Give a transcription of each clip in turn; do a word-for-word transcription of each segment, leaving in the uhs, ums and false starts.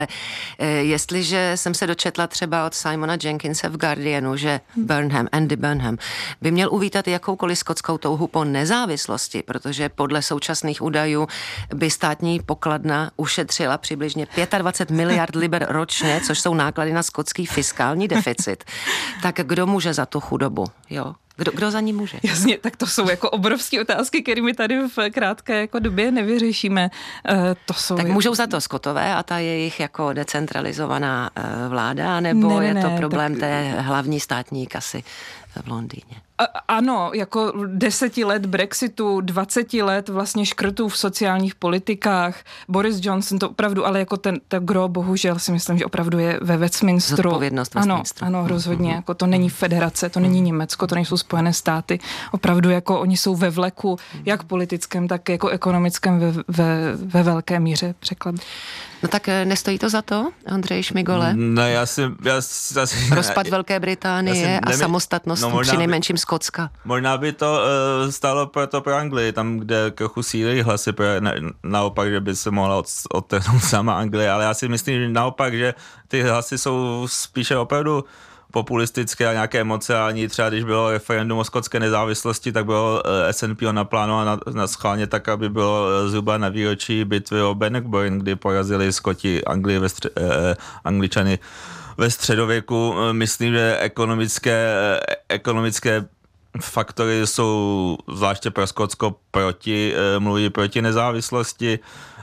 Jestliže jsem se dočetla třeba od Simona Jenkinse v Guardianu, že Burnham, Andy Burnham, by měl uvítat jakoukoliv skotskou touhu po nezávislosti, protože podle současných údajů by státní pokladna ušetřila přibližně dvacet pět miliard liber ročně, což jsou náklady na skotský fiskální deficit. Tak kdo může za tu chudobu, jo? Kdo, kdo za ní může? Jasně, tak to jsou jako obrovské otázky, které my tady v krátké jako době nevyřešíme. E, to jsou tak můžou za to Skotové a ta jejich jako decentralizovaná vláda, nebo ne, ne, je to ne, problém tak... té hlavní státní kasy v Londýně? A, ano, jako deseti let Brexitu, dvaceti let vlastně škrtů v sociálních politikách. Boris Johnson to opravdu, ale jako ten, ten gro, bohužel si myslím, že opravdu je ve Westminsteru. Zodpovědnost Westminsteru. Ano, ano, rozhodně. Jako to není federace, to není Německo, to nejsou Spojené státy. Opravdu jako oni jsou ve vleku, jak politickém, tak jako ekonomickém ve, ve, ve velké míře, překlad. No tak nestojí to za to, Ondřej Šmigole? No já si... Já, já si Rozpad Velké Británie a samostatnost no, při nejmenším Skotska. Možná by to uh, stálo proto pro Anglii, tam, kde trochu sílí hlasy, pro, na, naopak, že by se mohla od, odtrhnout sama Anglie, ale já si myslím, že naopak, že ty hlasy jsou spíše opravdu populistické a nějaké emocionální. Třeba když bylo referendum o skotské nezávislosti, tak bylo S N P naplánováno na, na schválně tak, aby bylo zhruba na výročí bitvy o Bannockburn, kdy porazili Skoti Anglii ve stři, eh, Angličany ve středověku. Myslím, že ekonomické, ekonomické faktory jsou zvláště pro Skotsko proti, eh, mluví proti nezávislosti.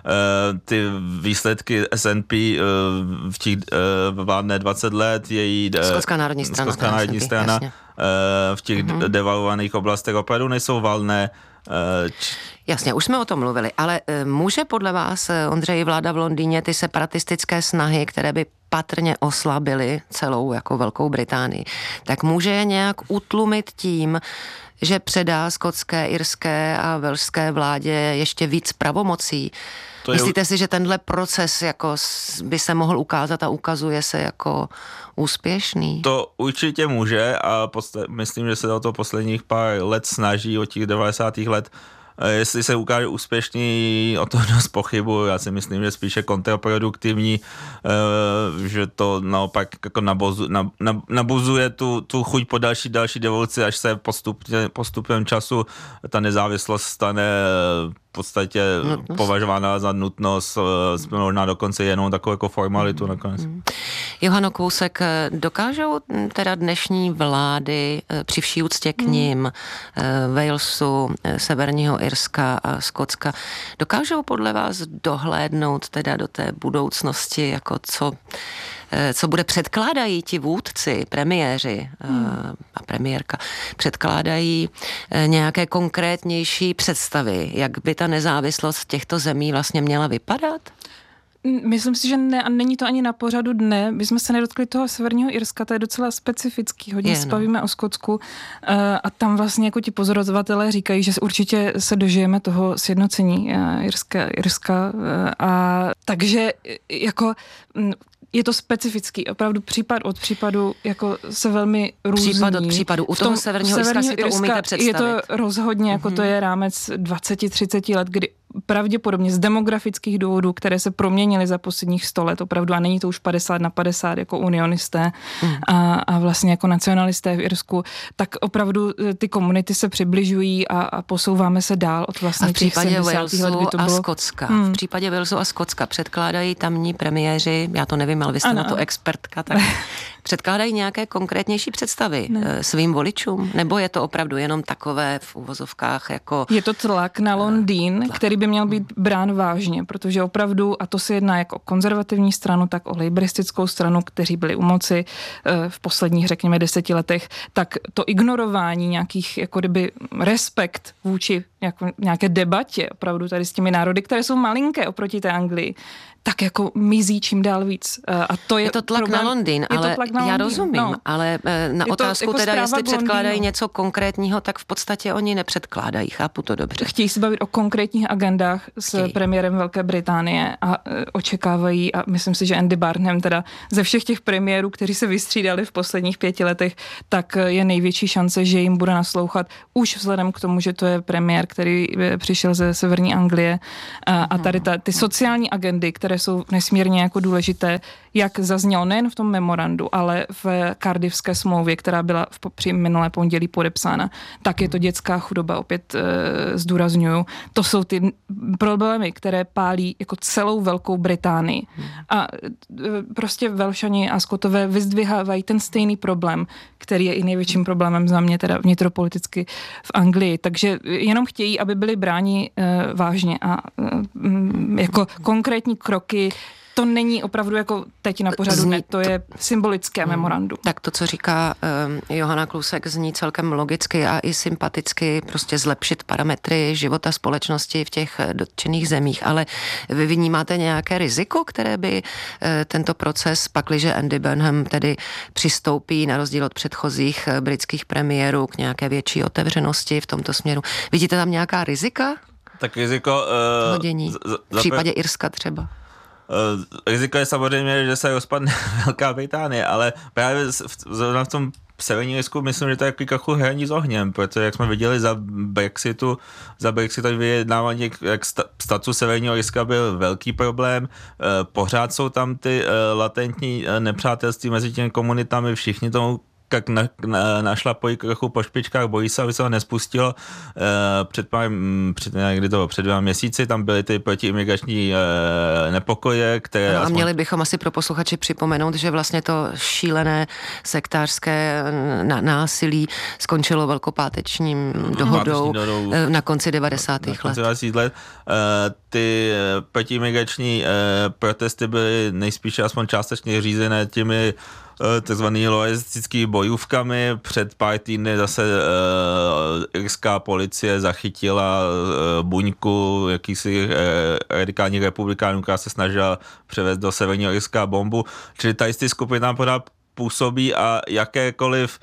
Uh, ty výsledky S N P uh, v těch uh, vládne dvacet let, její uh, Skotská národní strana, Skotská národní strana uh, v těch uh-huh. devalvovaných oblastech opravdu nejsou valné. Uh, č- Jasně, už jsme o tom mluvili, ale uh, může podle vás, Ondřej, vláda v Londýně ty separatistické snahy, které by patrně oslabily celou jako Velkou Británii, tak může je nějak utlumit tím, že předá skotské, irské a velšské vládě ještě víc pravomocí? To Myslíte je... si, že tenhle proces jako by se mohl ukázat a ukazuje se jako úspěšný? To určitě může a posta- myslím, že se o to posledních pár let snaží od těch devadesátých let. Jestli se ukáže úspěšný, o to dost pochybuji. Já si myslím, že spíše kontraproduktivní, že to naopak jako nabozu, nab, nabuzuje tu, tu chuť po další, další devoluci, až se postupně, postupem času ta nezávislost stane v podstatě nutnost. Považována za nutnost, možná dokonce jenom takovou jako formalitu mm, nakonec. Mm. Johano Kousek, dokážou teda dnešní vlády při vší úctě k ním, mm. Walesu, Severního Irska a Skotska, dokážou podle vás dohlédnout teda do té budoucnosti, jako co co bude předkládají ti vůdci, premiéři hmm. a premiérka, předkládají nějaké konkrétnější představy, jak by ta nezávislost těchto zemí vlastně měla vypadat? Myslím si, že ne, a není to ani na pořadu dne. My jsme se nedotkli toho Severního Irska, to je docela specifický. Hodně se bavíme o Skotsku a tam vlastně jako ti pozorovatelé říkají, že určitě se dožijeme toho sjednocení Irska, Irska a takže jako je to specifický, opravdu případ od případu jako se velmi různí. Případ od případu. U toho Severního Irska si to umíte představit. Je to rozhodně, jako mm-hmm. to je rámec dvacet třicet let, kdy pravděpodobně z demografických důvodů, které se proměnily za posledních sto let opravdu, a není to už padesát na padesát jako unionisté mm. a, a vlastně jako nacionalisté v Irsku, tak opravdu ty komunity se přibližují a, a posouváme se dál od vlastně těch sedmdesátých let, kdy to bylo. A Skotska. Hmm. V případě Walesu a Skotska předkládají tamní premiéři, já to nevím, ale vy jste ano. na to expertka, tak předkládají nějaké konkrétnější představy ne. svým voličům? Nebo je to opravdu jenom takové v uvozovkách jako... Je to tlak na Londýn, tlak. který by měl být brán vážně, protože opravdu, a to se jedná jak o konzervativní stranu, tak o lejbristickou stranu, kteří byli u moci v posledních, řekněme, deseti letech, tak to ignorování nějakých, jako kdyby respekt vůči jako nějaké debatě opravdu tady s těmi národy, které jsou malinké oproti té Anglii, tak jako mizí čím dál víc. A to je, je to tlak problém, na Londýn, ale tlak na já Londýn, rozumím, no. ale na je otázku jako teda, jestli předkládají něco konkrétního, tak v podstatě oni nepředkládají, chápu to dobře. Chtějí se bavit o konkrétních agendách s Chtějí. premiérem Velké Británie a e, očekávají, a myslím si, že Andy Burnham teda ze všech těch premiérů, kteří se vystřídali v posledních pěti letech, tak je největší šance, že jim bude naslouchat už vzhledem k tomu, že to je premiér, který přišel ze severní Anglie a, a tady ta, ty sociální agendy, které které jsou nesmírně jako důležité, jak zaznělo nejen v tom memorandu, ale v Cardiffské smlouvě, která byla v, při minulé pondělí podepsána, tak je to dětská chudoba, opět e, zdůrazňuju. To jsou ty problémy, které pálí jako celou Velkou Británii. A e, prostě Velšani a Skotové vyzdvihávají ten stejný problém, který je i největším problémem za mě, teda vnitropoliticky v Anglii. Takže jenom chtějí, aby byli bráni e, vážně a e, jako konkrétní kroky. To není opravdu jako teď na pořadu dne, to je symbolické hmm. memorandum. Tak to, co říká um, Johana Klusek, zní celkem logicky a i sympaticky, prostě zlepšit parametry života společnosti v těch dotčených zemích, ale vy vnímáte nějaké riziko, které by uh, tento proces, pakliže Andy Burnham tedy přistoupí na rozdíl od předchozích uh, britských premiérů k nějaké větší otevřenosti v tomto směru. Vidíte tam nějaká rizika? Tak riziko... Uh, hodění. Z, z, v případě Irska třeba. Uh, riziko je samozřejmě, že se rozpadne Velká Británie, ale právě v, v tom severní Irsku myslím, že to je jako trochu hraní s ohněm, protože jak jsme viděli za Brexitu, za Brexitu vyjednávání jak statusu severního Irska byl velký problém, uh, pořád jsou tam ty uh, latentní uh, nepřátelství mezi těmi komunitami, všichni tomu jak na, na, našlapují trochu po špičkách, bojí se, aby se ho nespustilo. E, před pár, před, někdy to před dvěma měsíci, tam byly ty protiimigrační e, nepokoje, které... No a aspoň... měli bychom asi pro posluchači připomenout, že vlastně to šílené sektářské násilí skončilo velkopátečním dohodou dohodou na konci devadesátých let. let. E, ty protiimigrační e, protesty byly nejspíše aspoň částečně řízené těmi takzvaný lojistickými bojůvkami. Před pár týdny zase uh, irská policie zachytila uh, buňku jakýsi uh, radikálních republikánů, která se snažila převést do severního Irska bombu. Čili tady ty skupiny tam pořád působí a jakékoliv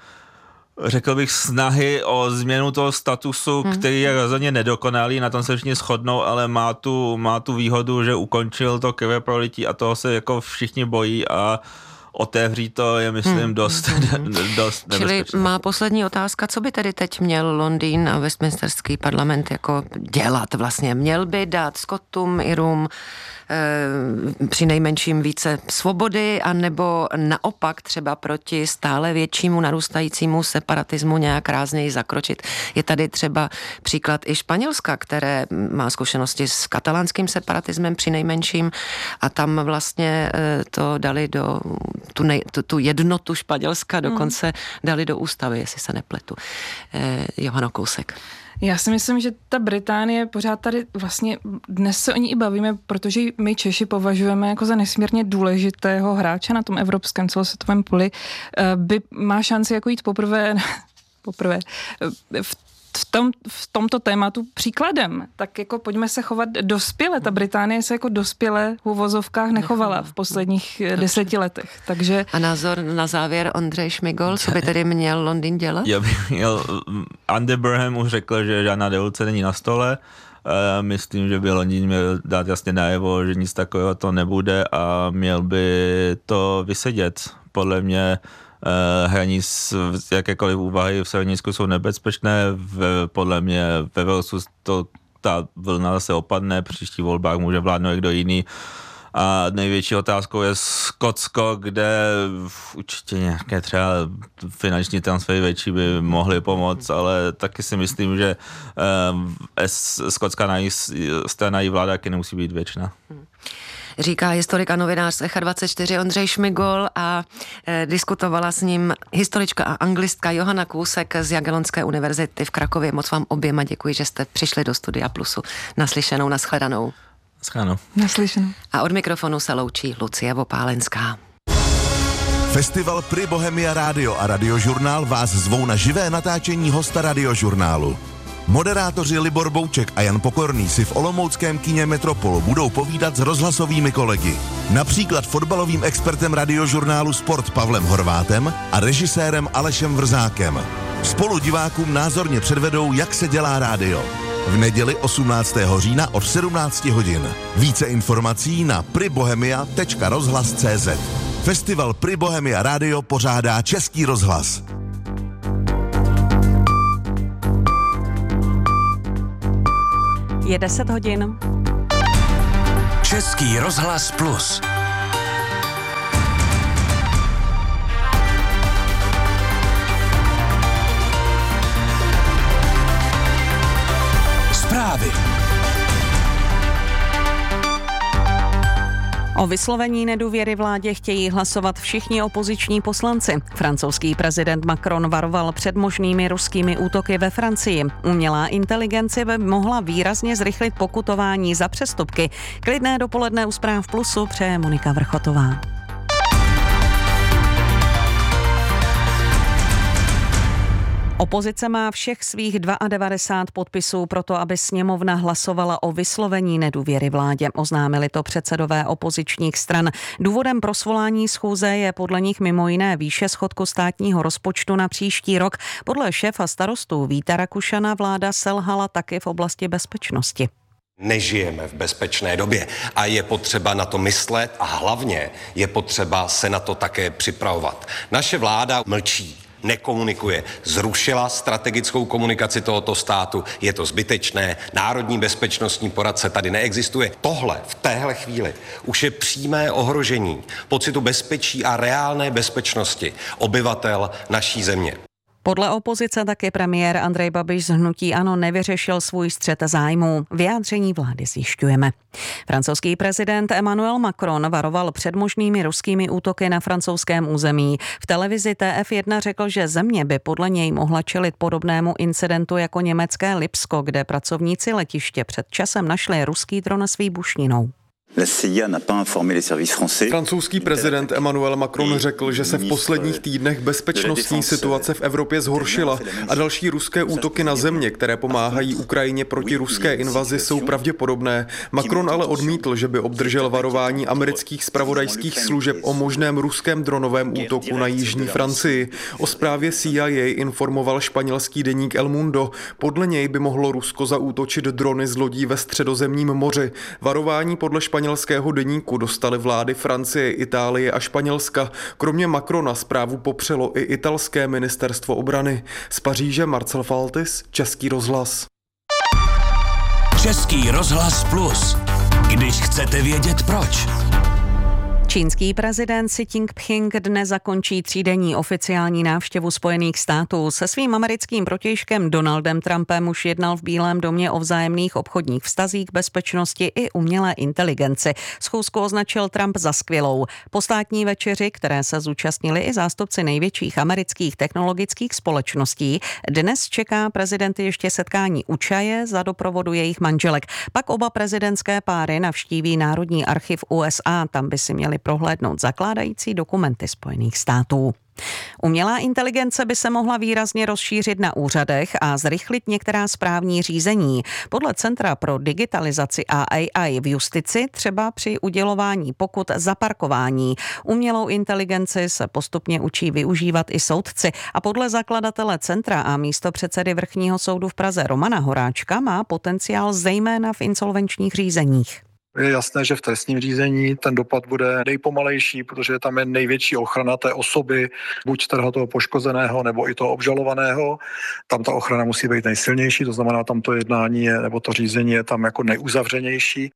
řekl bych snahy o změnu toho statusu, hmm. který je rozhodně nedokonalý, na tom se všichni shodnou, ale má tu, má tu výhodu, že ukončil to krveprolití a toho se jako všichni bojí a otevří to je, myslím, hmm. dost, hmm. dost nebezpečné. Čili má poslední otázka, co by tedy teď měl Londýn a Westminsterský parlament jako dělat vlastně? Měl by dát Skotům, Irům e, při nejmenším více svobody, anebo naopak třeba proti stále většímu narůstajícímu separatismu nějak rázněji zakročit? Je tady třeba příklad i Španělska, které má zkušenosti s katalánským separatismem při nejmenším a tam vlastně e, to dali do Tu, nej, tu, tu jednotu Španělska dokonce hmm. dali do ústavy, jestli se nepletu. Eh, Johana Kousek. Já si myslím, že ta Británie pořád tady vlastně, dnes se o ní i bavíme, protože my Češi považujeme jako za nesmírně důležitého hráče na tom evropském celosvětovém poli, eh, by má šanci jako jít poprvé, poprvé v V, tom, v tomto tématu příkladem. Tak jako pojďme se chovat dospěle. Ta Británie se jako dospěle v uvozovkách nechovala v posledních Dobře. deseti letech. Takže... A názor na závěr Ondřej Šmigol, co by tedy měl Londýn dělat? Já bych měl, Andy Burnham už řekl, že žádná devoluce není na stole. Myslím, že by Londýn měl dát jasně najevo, že nic takového to nebude a měl by to vysedět. Podle mě Uh, hraní z jakékoliv úvahy v Severnísku jsou nebezpečné. V, podle mě ve Walesu to, ta vlna zase opadne, příští volbách může vládnout někdo jiný. A největší otázkou je Skotsko, kde určitě nějaké třeba finanční transfery větší by mohly pomoct, ale taky si myslím, že uh, skotská strana i vláda taky nemusí být věčná. Říká historik a novinář z Echa dvacet čtyři Ondřej Šmigol a e, diskutovala s ním historička a anglistka Johana Kůsek z Jagellonské univerzity v Krakově. Moc vám oběma děkuji, že jste přišli do Studia Plusu. Naslyšenou, nashledanou. Naschledanou. Naslyšenou. A od mikrofonu se loučí Lucie Vopálenská. Festival Pri Bohemia Rádio a Radiožurnál vás zvou na živé natáčení hosta Radiožurnálu. Moderátoři Libor Bouček a Jan Pokorný si v olomouckém kině Metropolu budou povídat s rozhlasovými kolegy. Například fotbalovým expertem Radiožurnálu Sport Pavlem Horvátem a režisérem Alešem Vrzákem. Spolu divákům názorně předvedou, jak se dělá rádio. V neděli osmnáctého října od sedmnáct hodin. Více informací na pribohemia tečka rozhlas tečka cé zet. Festival Pri Bohemia Rádio pořádá Český rozhlas. Je deset hodin. Český rozhlas Plus. Zprávy. O vyslovení nedůvěry vládě chtějí hlasovat všichni opoziční poslanci. Francouzský prezident Macron varoval před možnými ruskými útoky ve Francii. Umělá inteligence by mohla výrazně zrychlit pokutování za přestupky. Klidné dopoledne u Zpráv Plusu přeje Monika Vrchotová. Opozice má všech svých devadesát dva podpisů pro to, aby sněmovna hlasovala o vyslovení nedůvěry vládě. Oznámili to předsedové opozičních stran. Důvodem pro svolání schůze je podle nich mimo jiné výše schodku státního rozpočtu na příští rok. Podle šéfa starostů Víta Rakušana vláda selhala taky v oblasti bezpečnosti. Nežijeme v bezpečné době a je potřeba na to myslet a hlavně je potřeba se na to také připravovat. Naše vláda mlčí. Nekomunikuje. Zrušila strategickou komunikaci tohoto státu. Je to zbytečné. Národní bezpečnostní poradce tady neexistuje. Tohle v téhle chvíli už je přímé ohrožení pocitu bezpečí a reálné bezpečnosti obyvatel naší země. Podle opozice taky premiér Andrej Babiš z hnutí ANO nevyřešil svůj střet zájmů. Vyjádření vlády zjišťujeme. Francouzský prezident Emmanuel Macron varoval před možnými ruskými útoky na francouzském území. V televizi T F jedna řekl, že země by podle něj mohla čelit podobnému incidentu jako německé Lipsko, kde pracovníci letiště před časem našli ruský dron s výbušninou. Francouzský prezident Emmanuel Macron řekl, že se v posledních týdnech bezpečnostní situace v Evropě zhoršila a další ruské útoky na země, které pomáhají Ukrajině proti ruské invazi, jsou pravděpodobné. Macron ale odmítl, že by obdržel varování amerických zpravodajských služeb o možném ruském dronovém útoku na jižní Francii. O zprávě C I A informoval španělský deník El Mundo. Podle něj by mohlo Rusko zaútočit drony z lodí ve Středozemním moři. Varování podle španělského deníku dostaly vlády Francie, Itálie a Španělska. Kromě Macrona zprávu popřelo i italské ministerstvo obrany. Z Paříže Marcel Faltis, Český rozhlas. Český rozhlas Plus. Když chcete vědět proč. Čínský prezident Xi Jinping dnes zakončí třídenní oficiální návštěvu Spojených států. Se svým americkým protějškem Donaldem Trumpem už jednal v Bílém domě o vzájemných obchodních vztazích, bezpečnosti i umělé inteligenci. Schůzku označil Trump za skvělou. Po státní večeři, které se zúčastnili i zástupci největších amerických technologických společností, dnes čeká prezidenty ještě setkání u čaje za doprovodu jejich manželek. Pak oba prezidentské páry navštíví Národní archiv U S A, tam by si měli prohlédnout zakládající dokumenty Spojených států. Umělá inteligence by se mohla výrazně rozšířit na úřadech a zrychlit některá správní řízení. Podle Centra pro digitalizaci a A I v justici třeba při udělování pokut za parkování. Umělou inteligenci se postupně učí využívat i soudci a podle zakladatele centra a místopředsedy Vrchního soudu v Praze Romana Horáčka má potenciál zejména v insolvenčních řízeních. Je jasné, že v trestním řízení ten dopad bude nejpomalejší, protože tam je největší ochrana té osoby, buď teda toho poškozeného, nebo i toho obžalovaného. Tam ta ochrana musí být nejsilnější, to znamená, tam to jednání je, nebo to řízení je tam jako nejuzavřenější.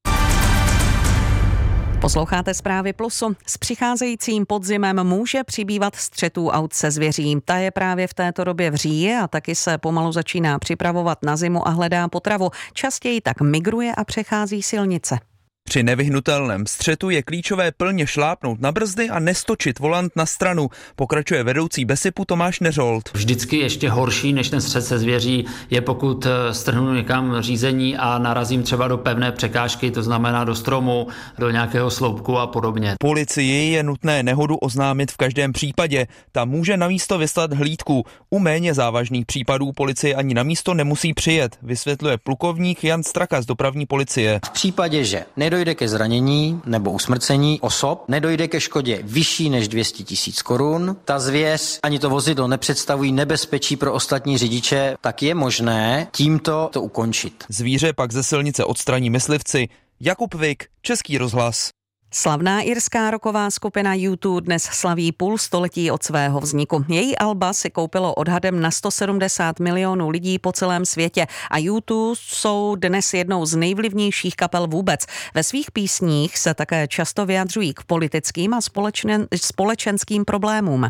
Posloucháte Zprávy Plusu. S přicházejícím podzimem může přibývat střetů aut se zvěří. Ta je právě v této době v říji a taky se pomalu začíná připravovat na zimu a hledá potravu. Častěji tak migruje a přechází silnice. Při nevyhnutelném střetu je klíčové plně šlápnout na brzdy a nestočit volant na stranu, pokračuje vedoucí Besipu Tomáš Neřolt. Vždycky ještě horší než ten střet se zvěří je, pokud strhnu někam řízení a narazím třeba do pevné překážky, to znamená do stromu, do nějakého sloupku a podobně. Policii je nutné nehodu oznámit v každém případě. Ta může na místo vyslat hlídku. U méně závažných případů policie ani na místo nemusí přijet, vysvětluje plukovník Jan Straka z dopravní policie. V případě, že nedojde ke zranění nebo usmrcení osob, nedojde ke škodě vyšší než dvě stě tisíc korun, ta zvěř ani to vozidlo nepředstavují nebezpečí pro ostatní řidiče, tak je možné tímto to ukončit. Zvíře pak ze silnice odstraní myslivci. Jakub Vik, Český rozhlas. Slavná irská rocková skupina U dva dnes slaví půl století od svého vzniku. Její alba si koupilo odhadem na sto sedmdesát milionů lidí po celém světě a U dva jsou dnes jednou z nejvlivnějších kapel vůbec. Ve svých písních se také často vyjadřují k politickým a společen, společenským problémům.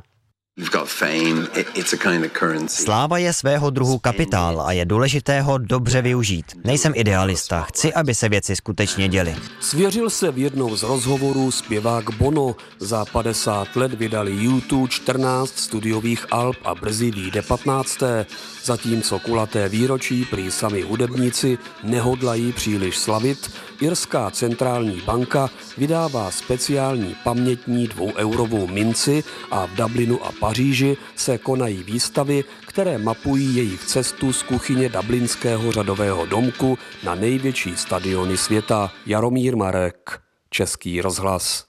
Sláva je svého druhu kapitál a je důležité ho dobře využít. Nejsem idealista, chci, aby se věci skutečně děly. Svěřil se v jednou z rozhovorů zpěvák Bono. Za padesát let vydali U dva čtrnáct studiových alb a brzy vyjde patnácté. Zatímco kulaté výročí prý sami hudebníci nehodlají příliš slavit, Irská centrální banka vydává speciální pamětní dvoueurovou minci a v Dublinu a Paříži se konají výstavy, které mapují jejich cestu z kuchyně dublinského řadového domku na největší stadiony světa. Jaromír Marek, Český rozhlas.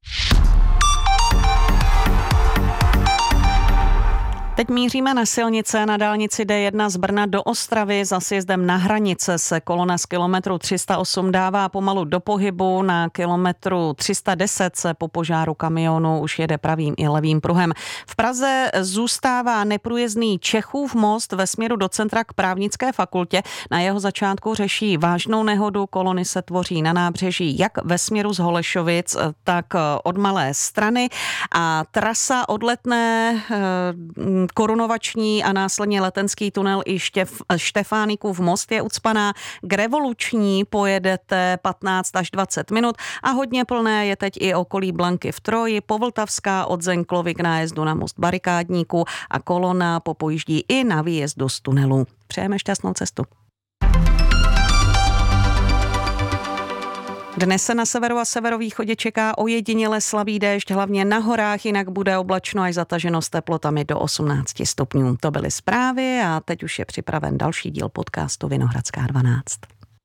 Teď míříme na silnice. Na dálnici D jedna z Brna do Ostravy za sjezdem na hranice se kolona z kilometru tři sta osm dává pomalu do pohybu. Na kilometru tři sta deset se po požáru kamionu už jede pravým i levým pruhem. V Praze zůstává neprůjezdný Čechův most ve směru do centra k právnické fakultě. Na jeho začátku řeší vážnou nehodu. Kolony se tvoří na nábřeží jak ve směru z Holešovic, tak od Malé Strany. A trasa od Letné, korunovační a následně letenský tunel i Štěf, Štefánikův most je ucpaná. K revoluční pojedete patnáct až dvacet minut a hodně plné je teď i okolí Blanky v Troji, Povltavská od Zenklovy k nájezdu na most Barikádníků a kolona popojíždí i na výjezdu z tunelu. Přejeme šťastnou cestu. Dnes se na severu a severovýchodě čeká ojediněle slabý déšť, hlavně na horách, jinak bude oblačno až zataženo s teplotami do osmnáct stupňů. To byly zprávy a teď už je připraven další díl podcastu Vinohradská dvanáct.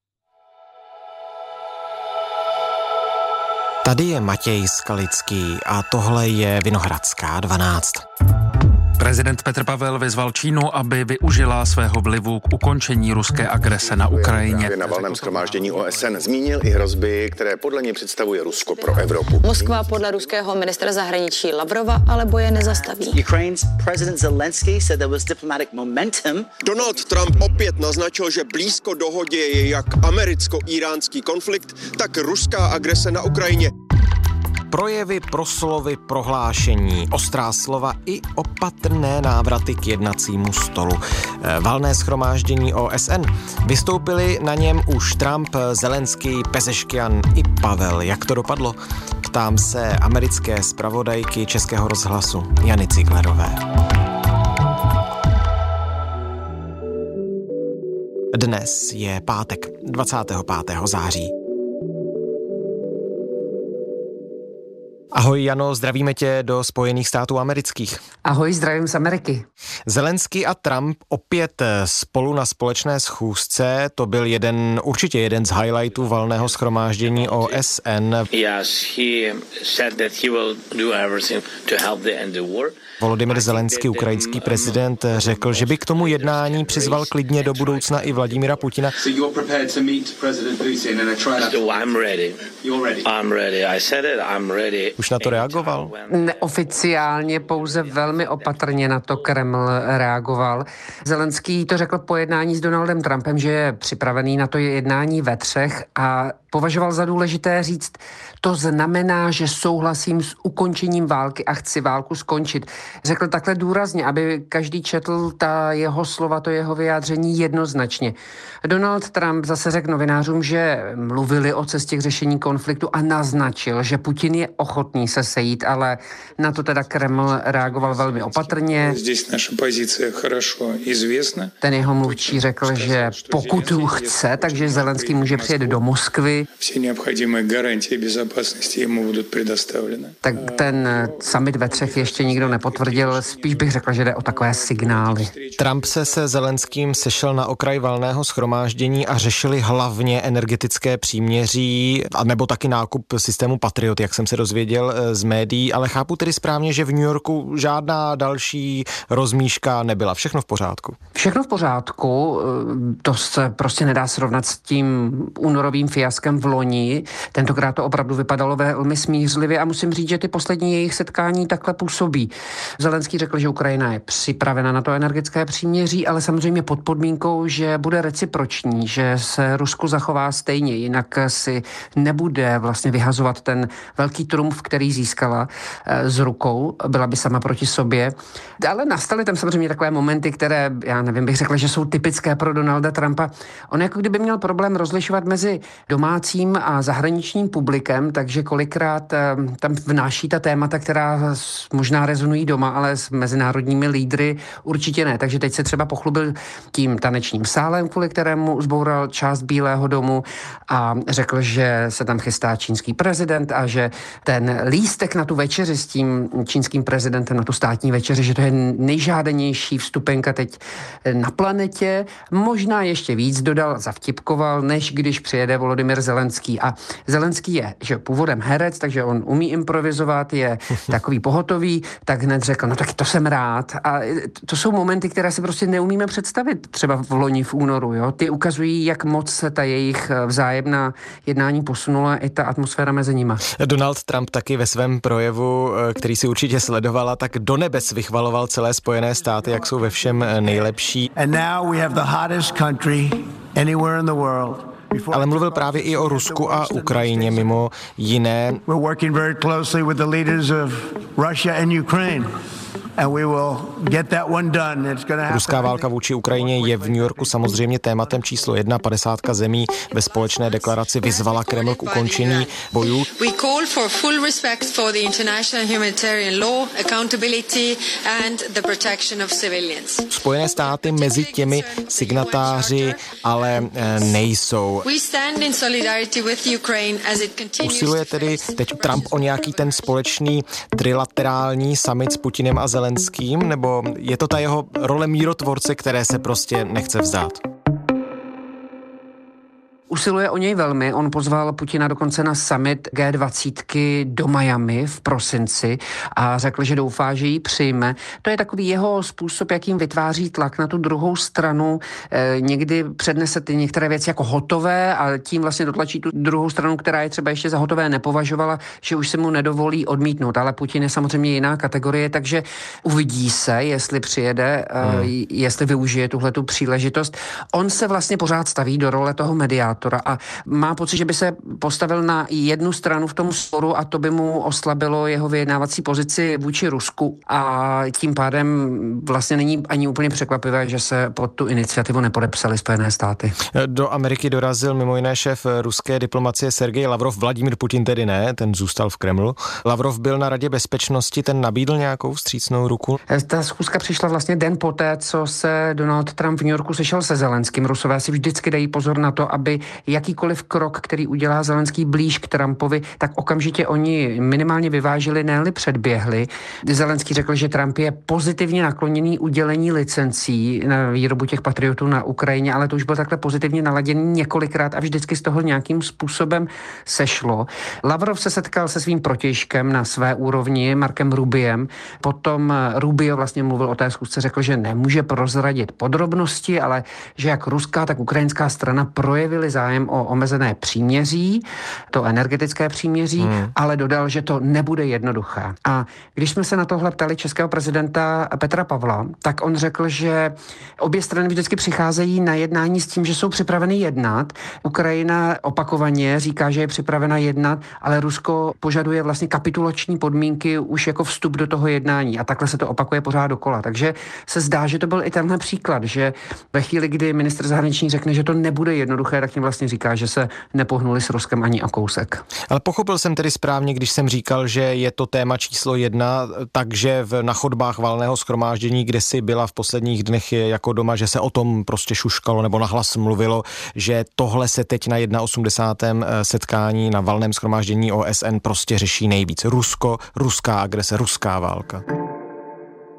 Tady je Matěj Skalický a tohle je Vinohradská dvanáct. Prezident Petr Pavel vyzval Čínu, aby využila svého vlivu k ukončení ruské agrese na Ukrajině. Na valném shromáždění O S N zmínil i hrozby, které podle něj představuje Rusko pro Evropu. Moskva podle ruského ministra zahraničí Lavrova ale boje nezastaví. Ukraine's president Zelensky said there was diplomatic momentum. Donald Trump opět naznačil, že blízko dohodě je jak americko-iránský konflikt, tak ruská agrese na Ukrajině. Projevy, proslovy, prohlášení, ostrá slova i opatrné návraty k jednacímu stolu. Valné shromáždění O S N. Vystoupili na něm už Trump, Zelenský, Pezeškian i Pavel. Jak to dopadlo? Ptám se americké zpravodajky Českého rozhlasu Jany Ciglerové. Dnes je pátek, dvacátého pátého září. Ahoj Jano, zdravíme tě do Spojených států amerických. Ahoj, zdravím z Ameriky. Zelenský a Trump opět spolu na společné schůzce, to byl jeden, určitě jeden z highlightů valného shromáždění O S N. Yes, he said that he will do everything to help the end the war. Volodymyr Zelenský, ukrajinský prezident, řekl, že by k tomu jednání přizval klidně do budoucna i Vladimira Putina. Už na to reagoval? Neoficiálně, pouze velmi opatrně na to Kreml reagoval. Zelenský to řekl po jednání s Donaldem Trumpem, že je připravený na to jednání ve třech a považoval za důležité říct, to znamená, že souhlasím s ukončením války a chci válku skončit. Řekl takhle důrazně, aby každý četl ta jeho slova, to jeho vyjádření jednoznačně. Donald Trump zase řekl novinářům, že mluvili o cestě k řešení konfliktu a naznačil, že Putin je ochotný se sejít, ale na to teda Kreml reagoval velmi opatrně. Ten jeho mluvčí řekl, že pokud chce, takže Zelenský může přijet do Moskvy. Tak ten summit ve třech ještě nikdo nepotvrdil, spíš bych řekl, že jde o takové signály. Trump se se Zelenským sešel na okraj valného shromáždění a řešili hlavně energetické příměří, nebo taky nákup systému Patriot, jak jsem se dozvěděl z médií, ale chápu tedy správně, že v New Yorku žádná další rozmíška nebyla. Všechno v pořádku. Všechno v pořádku, to se prostě nedá srovnat s tím únorovým fiaskem v loni. Tentokrát to opravdu vypadalo velmi smířlivě a musím říct, že ty poslední jejich setkání takhle působí. Zelenský řekl, že Ukrajina je připravena na to energetické příměří, ale samozřejmě pod podmínkou, že bude reciproční, že se Rusko zachová stejně, jinak si nebude vlastně vyhazovat ten velký trumf, který získala z rukou, byla by sama proti sobě. Ale nastaly tam samozřejmě takové momenty, které, já nevím, bych řekla, že jsou typické pro Donalda Trumpa. On jako kdyby měl problém rozlišovat mezi domácím a zahraničním publikem, takže kolikrát tam vnáší ta témata, která možná rezonují doma, ale s mezinárodními lídry určitě ne. Takže teď se třeba pochlubil tím tanečním sálem, kvůli kterému zboural část Bílého domu a řekl, že se tam chystá čínský prezident a že ten lístek na tu večeři s tím čínským prezidentem, na tu státní večeři, že to je nejžádanější vstupenka teď na planetě. Možná ještě víc dodal, zavtipkoval, než když přijede Volodymyr Zelenský. A Zelenský je, že původem herec, takže on umí improvizovat, je takový pohotový, tak hned řekl, no tak to jsem rád. A to jsou momenty, které si prostě neumíme představit třeba v loni v únoru. Jo? Ty ukazují, jak moc se ta jejich vzájemná jednání posunula i ta atmosféra mezi nima. Donald Trump taky ve svém projevu, který si určitě sledovala, tak do nebes vychvaloval celé Spojené státy, jak jsou ve všem nejlepší. And now we have the hottest country anywhere in the world. Ale mluvil právě i o Rusku a Ukrajině mimo jiné. We're working very closely with the leaders of Russia and Ukraine. Ruská válka vůči Ukrajině je v New Yorku samozřejmě tématem číslo jedna. padesátka zemí ve společné deklaraci vyzvala Kreml k ukončení bojů. We call for full respect for the international humanitarian law, accountability and the protection of civilians. Spojené státy mezi těmi signatáři ale nejsou. We stand in solidarity with Ukraine as it continues. Usiluje tedy teď Trump o nějaký ten společný trilaterální summit s Putinem a Zelenským, nebo je to ta jeho role mírotvorce, které se prostě nechce vzdát? Usiluje o něj velmi. On pozval Putina dokonce na summit G dvacet do Miami v prosinci a řekl, že doufá, že ji přijme. To je takový jeho způsob, jakým vytváří tlak na tu druhou stranu. E, někdy přednese ty některé věci jako hotové a tím vlastně dotlačí tu druhou stranu, která je třeba ještě za hotové nepovažovala, že už se mu nedovolí odmítnout. Ale Putin je samozřejmě jiná kategorie, takže uvidí se, jestli přijede, hmm. e, jestli využije tuhletu příležitost. On se vlastně pořád staví do role toho mediátora a má pocit, že by se postavil na jednu stranu v tom sporu a to by mu oslabilo jeho vyjednávací pozici vůči Rusku a tím pádem vlastně není ani úplně překvapivé, že se pod tu iniciativu nepodepsali Spojené státy. Do Ameriky dorazil mimo jiné šéf ruské diplomacie Sergej Lavrov, Vladimír Putin tedy ne, ten zůstal v Kremlu. Lavrov byl na Radě bezpečnosti, ten nabídl nějakou vstřícnou ruku? Ta schůzka přišla vlastně den poté, co se Donald Trump v New Yorku sešel se Zelenským. Rusové si vždycky dají pozor na to, aby jakýkoliv krok, který udělá Zelenský blíž k Trumpovi, tak okamžitě oni minimálně vyvážili, ne-li předběhli. Zelenský řekl, že Trump je pozitivně nakloněný udělení licencí na výrobu těch patriotů na Ukrajině, ale to už byl takhle pozitivně naladěný několikrát a vždycky z toho nějakým způsobem sešlo. Lavrov se setkal se svým protějškem na své úrovni, Markem Rubiem. Potom Rubio vlastně mluvil o té schůzce, řekl, že nemůže prozradit podrobnosti, ale že jak ruská, tak ukrajinská strana projevili zájem o omezené příměří, to energetické příměří, hmm. ale dodal, že to nebude jednoduché. A když jsme se na tohle ptali českého prezidenta Petra Pavla, tak on řekl, že obě strany vždycky přicházejí na jednání s tím, že jsou připraveny jednat. Ukrajina opakovaně říká, že je připravena jednat, ale Rusko požaduje vlastně kapitulační podmínky už jako vstup do toho jednání a takhle se to opakuje pořád dokola. Takže se zdá, že to byl i tenhle příklad, že ve chvíli, kdy ministr zahraniční řekne, že to nebude jednoduché, tak tím vlastně říká, že se nepohnuli s Ruskem ani o kousek. Ale pochopil jsem tedy správně, když jsem říkal, že je to téma číslo jedna, takže v, na chodbách valného shromáždění, kde si byla v posledních dnech je jako doma, že se o tom prostě šuškalo nebo nahlas mluvilo, že tohle se teď na osmdesátém setkání na valném shromáždění O S N prostě řeší nejvíc. Rusko, ruská agrese, ruská válka.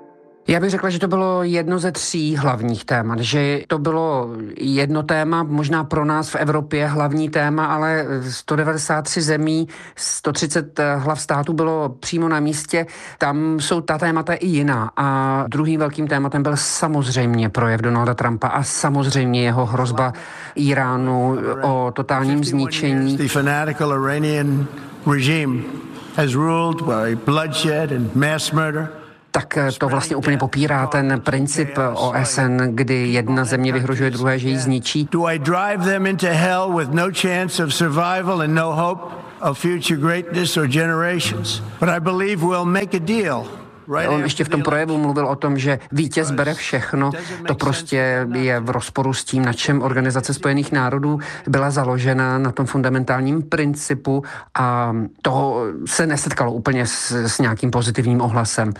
Já bych řekla, že to bylo jedno ze tří hlavních témat, že to bylo jedno téma, možná pro nás v Evropě hlavní téma, ale sto devadesát tři zemí, sto třicet hlav států bylo přímo na místě, tam jsou ta témata i jiná. A druhým velkým tématem byl samozřejmě projev Donalda Trumpa a samozřejmě jeho hrozba Iránu o totálním zničení. The fanatical Iranian regime has ruled by bloodshed and mass murder. Tak to vlastně úplně popírá ten princip O S N, kdy jedna země vyhrožuje druhé, že ji zničí. Do I drive them into hell with no chance of survival and no hope of future greatness or generations? But I believe we'll make a deal. On ještě v tom projevu mluvil o tom, že vítěz bere všechno. To prostě je v rozporu s tím, na čem Organizace spojených národů byla založena, na tom fundamentálním principu, a toho se nesetkalo úplně s, s nějakým pozitivním ohlasem.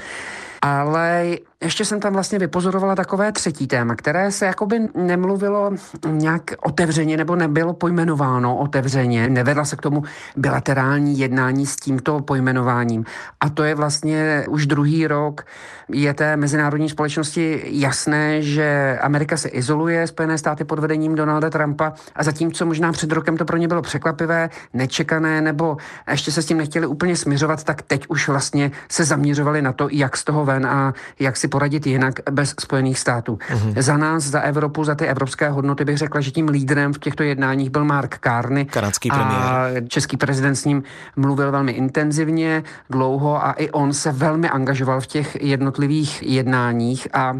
Ale ještě jsem tam vlastně vypozorovala takové třetí téma, které se jakoby nemluvilo nějak otevřeně nebo nebylo pojmenováno otevřeně. Nevedla se k tomu bilaterální jednání s tímto pojmenováním. A to je vlastně už druhý rok, je té mezinárodní společnosti jasné, že Amerika se izoluje, Spojené státy pod vedením Donalda Trumpa, a zatímco možná před rokem to pro ně bylo překvapivé, nečekané, nebo ještě se s tím nechtěli úplně smiřovat, tak teď už vlastně se zaměřovali na to, jak z toho ven a jak si poradit jinak bez Spojených států. Mm-hmm. Za nás, za Evropu, za ty evropské hodnoty bych řekla, že tím lídrem v těchto jednáních byl Mark Carney. Kanadský premiér. A český prezident s ním mluvil velmi intenzivně, dlouho, a i on se velmi angažoval v těch jednotlivých jednáních a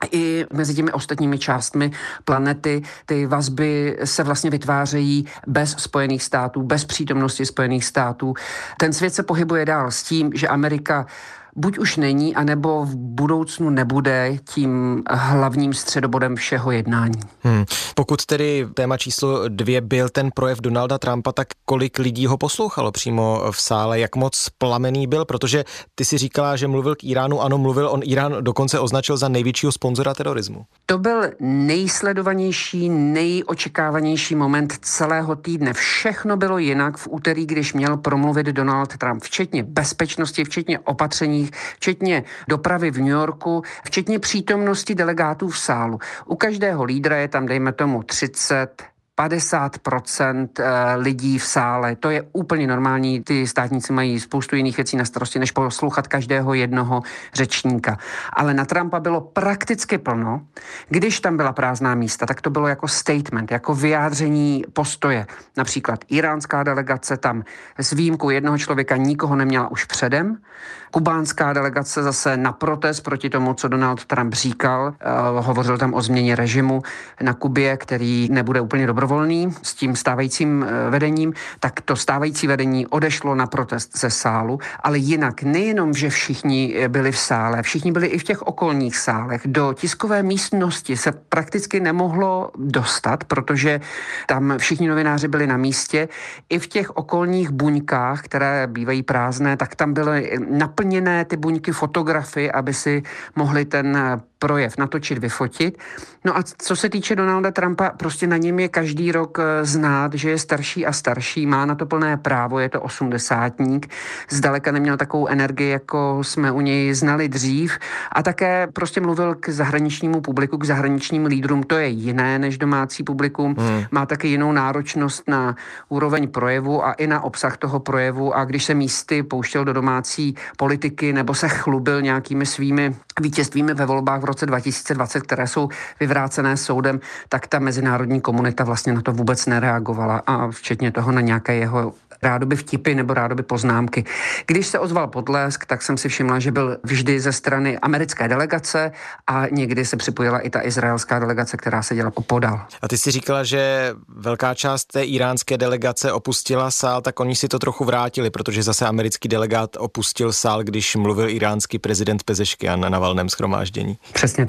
i mezi těmi ostatními částmi planety ty vazby se vlastně vytvářejí bez Spojených států, bez přítomnosti Spojených států. Ten svět se pohybuje dál s tím, že Amerika buď už není, anebo v budoucnu nebude tím hlavním středobodem všeho jednání. Hmm. Pokud tedy téma číslo dvě byl ten projev Donalda Trumpa, tak kolik lidí ho poslouchalo přímo v sále, jak moc plamený byl, protože ty si říkala, že mluvil k Iránu, ano, mluvil, on Irán dokonce označil za největšího sponzora terorismu. To byl nejsledovanější, nejočekávanější moment celého týdne. Všechno bylo jinak v úterý, když měl promluvit Donald Trump, včetně bezpečnosti, včetně opatření, včetně dopravy v New Yorku, včetně přítomnosti delegátů v sálu. U každého lídra je tam, dejme tomu, třicet padesát procent lidí v sále. To je úplně normální. Ty státníci mají spoustu jiných věcí na starosti, než poslouchat každého jednoho řečníka. Ale na Trumpa bylo prakticky plno. Když tam byla prázdná místa, tak to bylo jako statement, jako vyjádření postoje. Například iránská delegace tam s výjimkou jednoho člověka nikoho neměla už předem. Kubánská delegace zase na protest proti tomu, co Donald Trump říkal. Uh, hovořil tam o změně režimu na Kubě, který nebude úplně dobrovolný s tím stávajícím uh, vedením, tak to stávající vedení odešlo na protest ze sálu, ale jinak nejenom, že všichni byli v sále, všichni byli i v těch okolních sálech. Do tiskové místnosti se prakticky nemohlo dostat, protože tam všichni novináři byli na místě. I v těch okolních buňkách, které bývají prázdné, tak tam byly naplněné ty buňky fotografy, aby si mohli ten projev natočit, vyfotit. No a co se týče Donalda Trumpa, prostě na něm je každý rok znát, že je starší a starší, má na to plné právo, je to osmdesátník, zdaleka neměl takovou energii, jako jsme u něj znali dřív, a také prostě mluvil k zahraničnímu publiku, k zahraničním lídrům, to je jiné než domácí publikum, hmm. má také jinou náročnost na úroveň projevu a i na obsah toho projevu, a když se místy pouštěl do domácí politiky nebo se chlubil nějakými svými vítězstvími ve volbách v roce dva tisíce dvacet, které jsou vyvrácené soudem, tak ta mezinárodní komunita vlastně na to vůbec nereagovala, a včetně toho na nějaké jeho rádoby vtipy nebo rádoby poznámky. Když se ozval potlesk, tak jsem si všimla, že byl vždy ze strany americké delegace a někdy se připojila i ta izraelská delegace, která se dělala opodál. A ty si říkala, že velká část té iránské delegace opustila sál, tak oni si to trochu vrátili, protože zase americký delegát opustil sál, když mluvil iránský prezident Pezeškian na valném shromáždění. Přesně tak.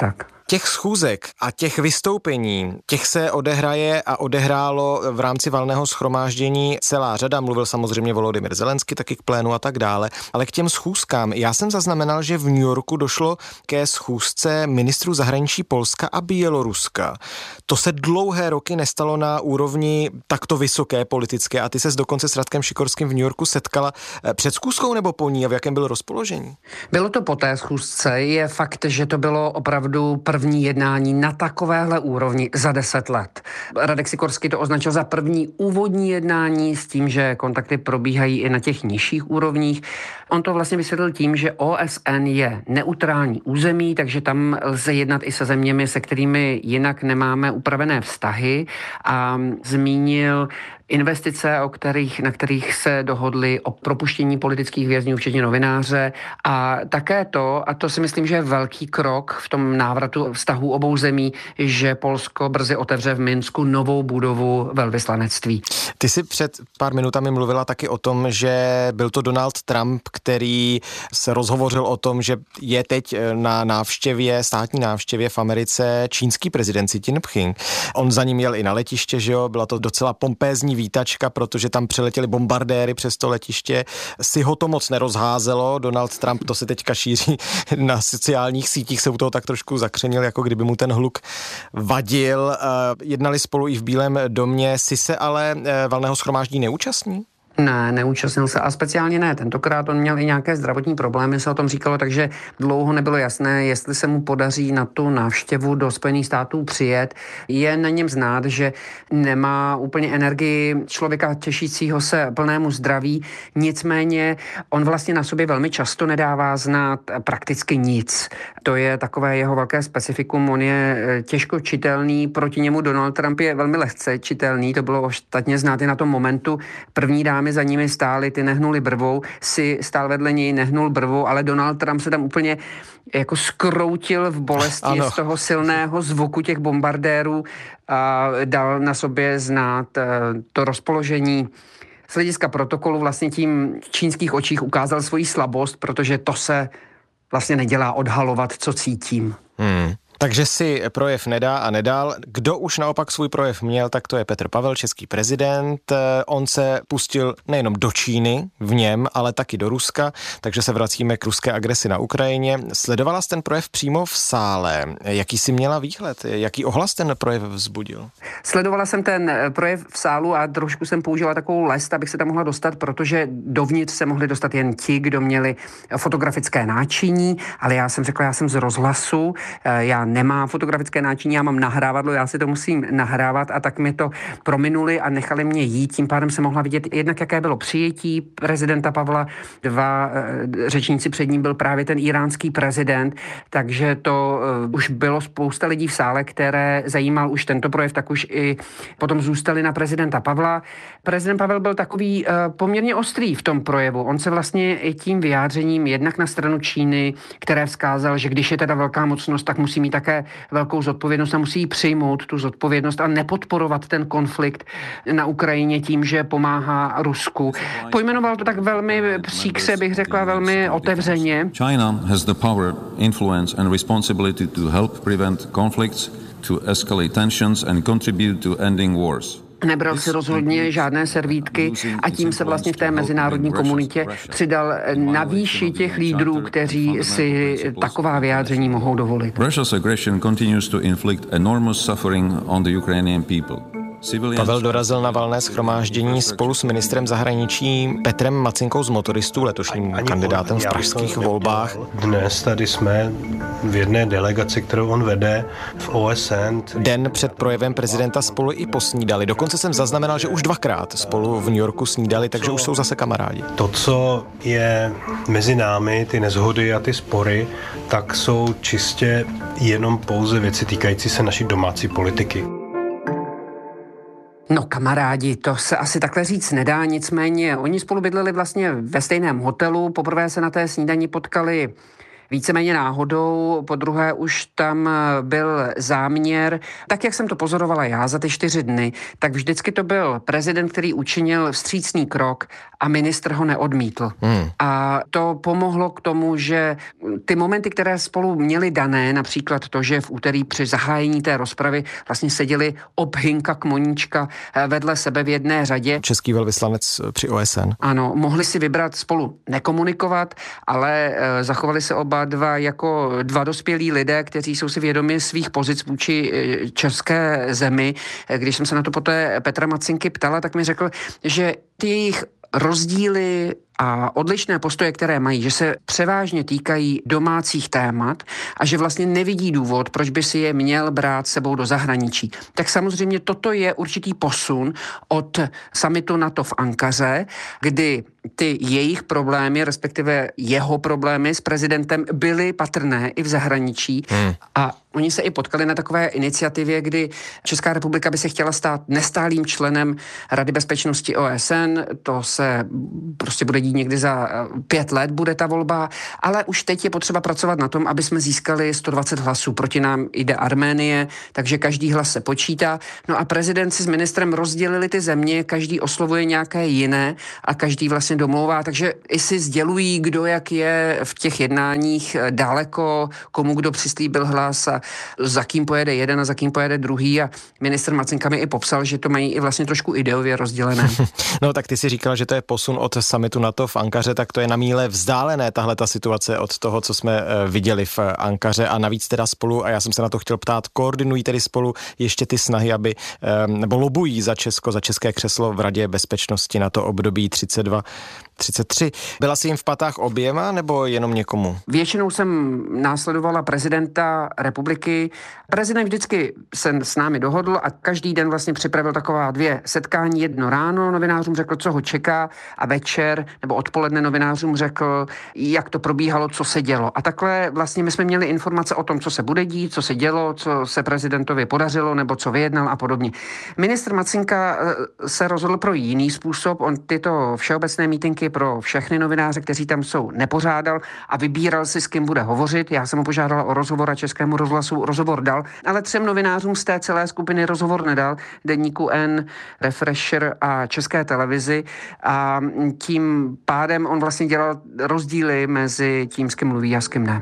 Těch schůzek a těch vystoupení, těch se odehraje a odehrálo v rámci valného shromáždění celá řada. Mluvil samozřejmě Volodymyr Zelenský taky k plénu a tak dále. Ale k těm schůzkám. Já jsem zaznamenal, že v New Yorku došlo ke schůzce ministrů zahraničí Polska a Běloruska. To se dlouhé roky nestalo na úrovni takto vysoké politické a ty ses dokonce s Radkem Šikorským v New Yorku setkala před schůzkou nebo po ní a v jakém bylo rozpoložení? Bylo to po té schůzce. Je fakt, že to bylo opravdu první jednání na takovéhle úrovni za deset let. Radek Sikorský to označil za první úvodní jednání s tím, že kontakty probíhají i na těch nižších úrovních. On to vlastně vysvětlil tím, že O S N je neutrální území, takže tam lze jednat i se zeměmi, se kterými jinak nemáme upravené vztahy, a zmínil investice, o kterých, na kterých se dohodli o propuštění politických vězňů, včetně novináře, a také to, a to si myslím, že je velký krok v tom návratu vztahů obou zemí, že Polsko brzy otevře v Minsku novou budovu velvyslanectví. Ty jsi před pár minutami mluvila taky o tom, že byl to Donald Trump, který se rozhovořil o tom, že je teď na návštěvě, státní návštěvě v Americe čínský prezident Xi Jinping. On za ním jel i na letiště, že jo, byla to docela pompézní vítačka, protože tam přiletěli bombardéry přes to letiště. Si ho to moc nerozházelo, Donald Trump, to se teďka šíří na sociálních sítích, se u toho tak trošku zakřenil, jako kdyby mu ten hluk vadil. Jednali spolu i v Bílém domě. Si se ale valného shromáždění neúčastní? Ne, neúčastnil se a speciálně ne. Tentokrát on měl i nějaké zdravotní problémy, se o tom říkalo, takže dlouho nebylo jasné, jestli se mu podaří na tu návštěvu do Spojených států přijet. Je na něm znát, že nemá úplně energii člověka těšícího se plnému zdraví, nicméně on vlastně na sobě velmi často nedává znát prakticky nic. To je takové jeho velké specifikum, on je těžko čitelný, proti němu Donald Trump je velmi lehce čitelný, to bylo ostatně znát i na tom momentu. První dámy za nimi stály, ty nehnuli brvou, si stál vedle něj, nehnul brvou, ale Donald Trump se tam úplně jako skroutil v bolesti ano. z toho silného zvuku těch bombardérů a dal na sobě znát to rozpoložení. Z hlediska protokolu vlastně tím v čínských očích ukázal svoji slabost, protože to se vlastně nedělá odhalovat, co cítím. Hmm. Takže si projev nedá a nedal. Kdo už naopak svůj projev měl, tak to je Petr Pavel, český prezident. On se pustil nejenom do Číny v něm, ale taky do Ruska, takže se vracíme k ruské agresi na Ukrajině. Sledovala jsi ten projev přímo v sále. Jaký jsi měla výhled? Jaký ohlas ten projev vzbudil? Sledovala jsem ten projev v sálu a trošku jsem použila takovou lest, abych se tam mohla dostat, protože dovnitř se mohli dostat jen ti, kdo měli fotografické náčiní, ale já jsem řekla, já jsem z rozhlasu, já nemám fotografické náčiní, já mám nahrávadlo, já si to musím nahrávat, a tak mi to prominuli a nechali mě jít. Tím pádem se mohla vidět jednak, jaké bylo přijetí prezidenta Pavla. Dva e, řečníci před ním byl právě ten iránský prezident, takže to e, už bylo spousta lidí v sále, které zajímal už tento projev, tak už i potom zůstali na prezidenta Pavla. Prezident Pavel byl takový e, poměrně ostrý v tom projevu. On se vlastně i tím vyjádřením jednak na stranu Číny, které vzkázal, že když je teda velká mocnost, tak musí mít také velkou zodpovědnost a musí ji přijmout tu zodpovědnost a nepodporovat ten konflikt na Ukrajině tím, že pomáhá Rusku. Pojmenoval to tak velmi příkře, bych řekla velmi otevřeně. China has the power, influence and responsibility to help prevent conflicts, to escalate tensions and contribute to ending wars. Nebral si rozhodně žádné servítky a tím se vlastně v té mezinárodní komunitě přidal na výši těch lídrů, kteří si taková vyjádření mohou dovolit. Russia's aggression continues to inflict enormous suffering on the Ukrainian people. Pavel dorazil na valné shromáždění spolu s ministrem zahraničí Petrem Macinkou z Motoristů, letošním ani kandidátem v pražských volbách. Dnes tady jsme v jedné delegaci, kterou on vede v O S N. Den před projevem prezidenta spolu i posnídali. Dokonce jsem zaznamenal, že už dvakrát spolu v New Yorku snídali, takže už jsou zase kamarádi. To, co je mezi námi, ty nezhody a ty spory, tak jsou čistě jenom pouze věci týkající se naší domácí politiky. No kamarádi, to se asi takhle říct nedá, nicméně oni spolu bydleli vlastně ve stejném hotelu, poprvé se na té snídani potkali víceméně náhodou, po druhé už tam byl záměr. Tak, jak jsem to pozorovala já za ty čtyři dny, tak vždycky to byl prezident, který učinil vstřícný krok a ministr ho neodmítl. Hmm. A to pomohlo k tomu, že ty momenty, které spolu měli dané, například to, že v úterý při zahájení té rozpravy vlastně seděli obhynka k Moníčka vedle sebe v jedné řadě. Český velvyslanec při O S N. Ano, mohli si vybrat spolu nekomunikovat, ale e, zachovali se oba dva jako dva dospělí lidé, kteří jsou si vědomi svých pozic vůči e, české zemi. E, když jsem se na to poté Petra Macinky ptala, tak mi řekl, že ty jejich rozdíly a odlišné postoje, které mají, že se převážně týkají domácích témat a že vlastně nevidí důvod, proč by si je měl brát sebou do zahraničí. Tak samozřejmě toto je určitý posun od summitu NATO v Ankaře, kdy ty jejich problémy, respektive jeho problémy s prezidentem byly patrné i v zahraničí hmm. a oni se i potkali na takové iniciativě, kdy Česká republika by se chtěla stát nestálým členem Rady bezpečnosti O S N, to se prostě bude dít někdy za pět let, bude ta volba, ale už teď je potřeba pracovat na tom, aby jsme získali sto dvacet hlasů. Proti nám jde Arménie, takže každý hlas se počítá. No a prezident si s ministrem rozdělili ty země, každý oslovuje nějaké jiné a každý vlastně domlouvá, takže i si sdělují, kdo jak je v těch jednáních daleko, komu kdo přislíbil hlas a za kým pojede jeden a za kým pojede druhý a ministr Macinka mi i popsal, že to mají i vlastně trošku ideově rozdělené. No tak ty si říkala, že to je posun od summitu NATO v Ankaře, tak to je na míle vzdálené tahle ta situace od toho, co jsme viděli v Ankaře a navíc teda spolu, a já jsem se na to chtěl ptát, koordinují tedy spolu ještě ty snahy, aby, nebo lobují za Česko, za české křeslo v Radě bezpečnosti na to období třicet dva třicet tři. Byla jsi jim v patách oběma nebo jenom někomu? Většinou jsem následovala prezidenta republiky. Prezident vždycky se s námi dohodl a každý den vlastně připravil taková dvě setkání. Jedno ráno novinářům řekl, co ho čeká a večer nebo odpoledne novinářům řekl, jak to probíhalo, co se dělo. A takhle vlastně my jsme měli informace o tom, co se bude dít, co se dělo, co se prezidentovi podařilo nebo co vyjednal a podobně. Ministr Macinka se rozhodl pro jiný způsob. On tyto všeobecné mítinky pro všechny novináře, kteří tam jsou, nepořádal a vybíral si, s kým bude hovořit. Já jsem ho požádala o rozhovor a Českému rozhlasu rozhovor dal, ale třem novinářům z té celé skupiny rozhovor nedal, Deníku N, Refresher a České televizi a tím pádem on vlastně dělal rozdíly mezi tím, s kým mluví a s kým ne.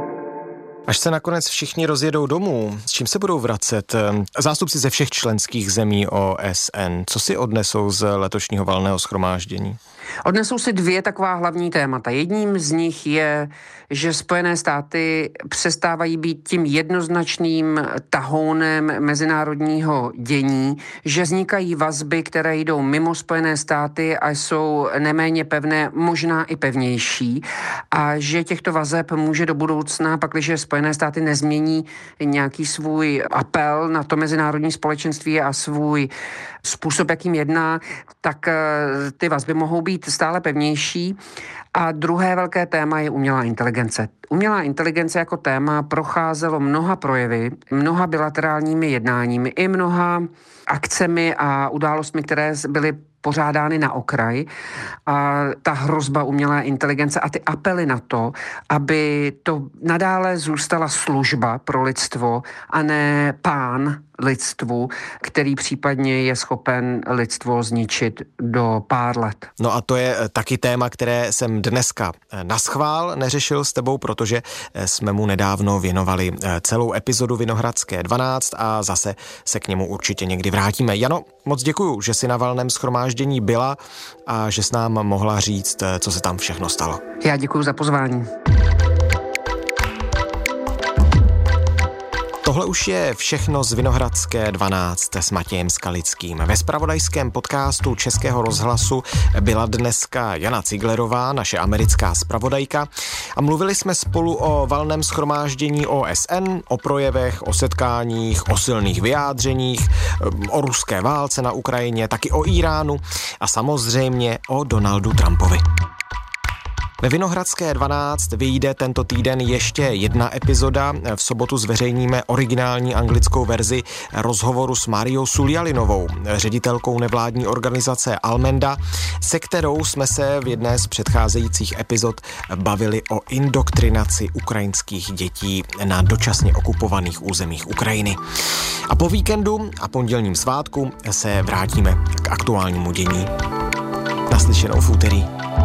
Až se nakonec všichni rozjedou domů, s čím se budou vracet zástupci ze všech členských zemí O S N? Co si odnesou z letošního valného shromáždění? Odnesou si dvě taková hlavní témata. Jedním z nich je, že Spojené státy přestávají být tím jednoznačným tahounem mezinárodního dění, že vznikají vazby, které jdou mimo Spojené státy a jsou neméně pevné, možná i pevnější a že těchto vazeb může do budoucna, pakliže Spojené státy nezmění nějaký svůj apel na to mezinárodní společenství a svůj způsob, jakým jedná, tak ty vazby mohou být stále pevnější. A druhé velké téma je umělá inteligence. Umělá inteligence jako téma procházelo mnoha projevy, mnoha bilaterálními jednáními i mnoha akcemi a událostmi, které byly pořádány na okraj. A ta hrozba umělé inteligence a ty apely na to, aby to nadále zůstala služba pro lidstvo a ne pán lidstvu, který případně je schopen lidstvo zničit do pár let. No a to je taky téma, které jsem dneska naschvál neřešil s tebou, protože jsme mu nedávno věnovali celou epizodu Vinohradské dvanáct a zase se k němu určitě někdy vrátíme. Jano, moc děkuju, že jsi na valném shromáždění byla a že s nám mohla říct, co se tam všechno stalo. Já děkuju za pozvání. Tohle už je všechno z Vinohradské dvanáct s Matějem Skalickým. Ve zpravodajském podcastu Českého rozhlasu byla dneska Jana Ciglerová, naše americká zpravodajka, a mluvili jsme spolu o valném shromáždění O S N, o projevech, o setkáních, o silných vyjádřeních, o ruské válce na Ukrajině, taky o Iránu a samozřejmě o Donaldu Trumpovi. Ve Vinohradské dvanáct vyjde tento týden ještě jedna epizoda. V sobotu zveřejníme originální anglickou verzi rozhovoru s Mariou Suljalinovou, ředitelkou nevládní organizace Almenda, se kterou jsme se v jedné z předcházejících epizod bavili o indoktrinaci ukrajinských dětí na dočasně okupovaných územích Ukrajiny. A po víkendu a pondělním svátku se vrátíme k aktuálnímu dění. Naslyšenou v úterý.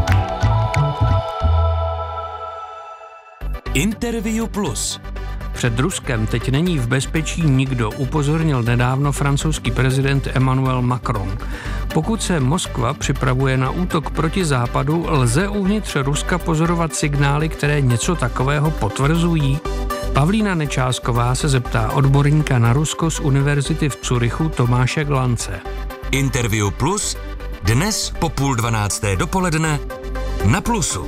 Interview Plus. Před Ruskem teď není v bezpečí nikdo, upozornil nedávno francouzský prezident Emmanuel Macron. Pokud se Moskva připravuje na útok proti západu, lze uvnitř Ruska pozorovat signály, které něco takového potvrzují? Pavlína Nečásková se zeptá odborníka na Rusko z univerzity v Curychu Tomáše Glance. Interview Plus dnes po půl dvanácté dopoledne na Plusu.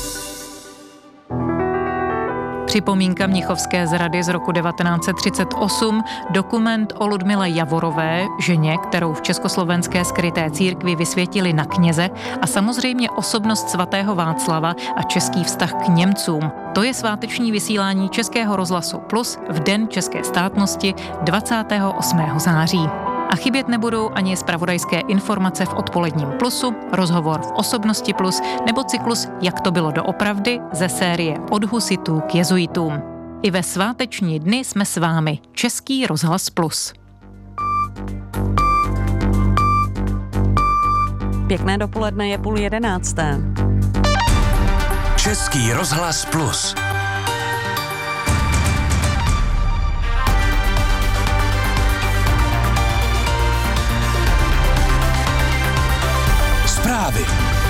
Připomínka Mnichovské zrady z roku devatenáct set třicet osm, dokument o Ludmile Javorové, ženě, kterou v československé skryté církvi vysvětili na kněze, a samozřejmě osobnost svatého Václava a český vztah k Němcům. To je sváteční vysílání Českého rozhlasu Plus v Den české státnosti dvacátého osmého září. A chybět nebudou ani zpravodajské informace v odpoledním Plusu, rozhovor v Osobnosti Plus nebo cyklus Jak to bylo doopravdy ze série Od husitů k jezuitům. I ve sváteční dny jsme s vámi, Český rozhlas Plus. Pěkné dopoledne, je půl jedenácté. Český rozhlas Plus. Zprávy.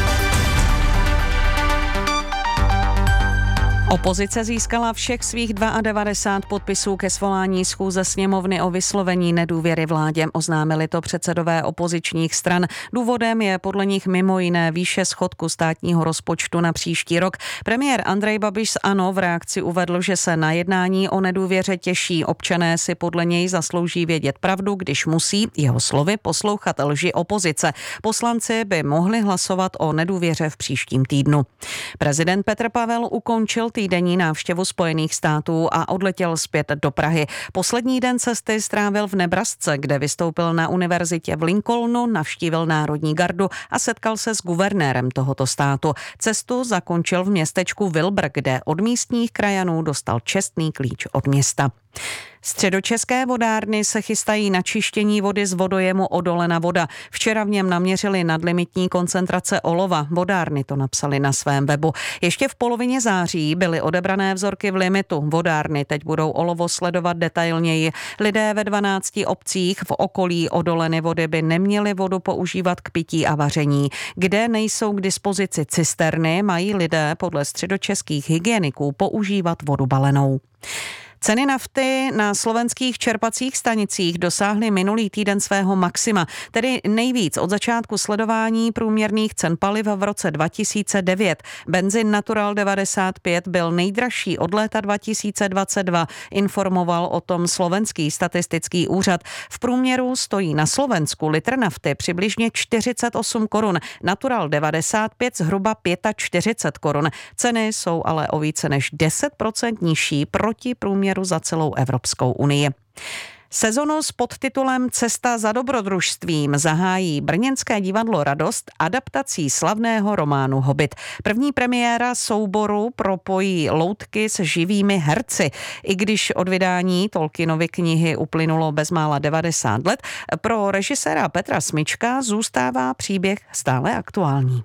Opozice získala všech svých devadesát dva podpisů ke svolání schůze sněmovny o vyslovení nedůvěry vládě. Oznámili to předsedové opozičních stran. Důvodem je podle nich mimo jiné výše schodku státního rozpočtu na příští rok. Premiér Andrej Babiš z ANO v reakci uvedl, že se na jednání o nedůvěře těší. Občané si podle něj zaslouží vědět pravdu, když musí, jeho slovy, poslouchat lži opozice. Poslanci by mohli hlasovat o nedůvěře v příštím týdnu. Prezident Petr Pavel ukončil týdenní návštěvu Spojených států a odletěl zpět do Prahy. Poslední den cesty strávil v Nebrasce, kde vystoupil na univerzitě v Lincolnu, navštívil Národní gardu a setkal se s guvernérem tohoto státu. Cestu zakončil v městečku Wilbur, kde od místních krajanů dostal čestný klíč od města. Středočeské vodárny se chystají na čištění vody z vodojemu Odolena voda. Včera v něm naměřili nadlimitní koncentrace olova. Vodárny to napsali na svém webu. Ještě v polovině září byly odebrané vzorky v limitu. Vodárny teď budou olovo sledovat detailněji. Lidé ve dvanácti obcích v okolí Odoleny vody by neměli vodu používat k pití a vaření. Kde nejsou k dispozici cisterny, mají lidé podle středočeských hygieniků používat vodu balenou. Ceny nafty na slovenských čerpacích stanicích dosáhly minulý týden svého maxima, tedy nejvíc od začátku sledování průměrných cen paliv v roce dva tisíce devět. Benzin Natural devadesát pět byl nejdražší od léta dva tisíce dvacet dva, informoval o tom slovenský statistický úřad. V průměru stojí na Slovensku litr nafty přibližně čtyřicet osm korun, Natural devadesát pět zhruba čtyřicet pět korun. Ceny jsou ale o více než deset procent nižší proti průměru za celou Evropskou unii. Sezonu s podtitulem Cesta za dobrodružstvím zahájí brněnské divadlo Radost adaptací slavného románu Hobit. První premiéra souboru propojí loutky s živými herci. I když od vydání Tolkienovy knihy uplynulo bezmála devadesát let, pro režiséra Petra Smyčka zůstává příběh stále aktuální.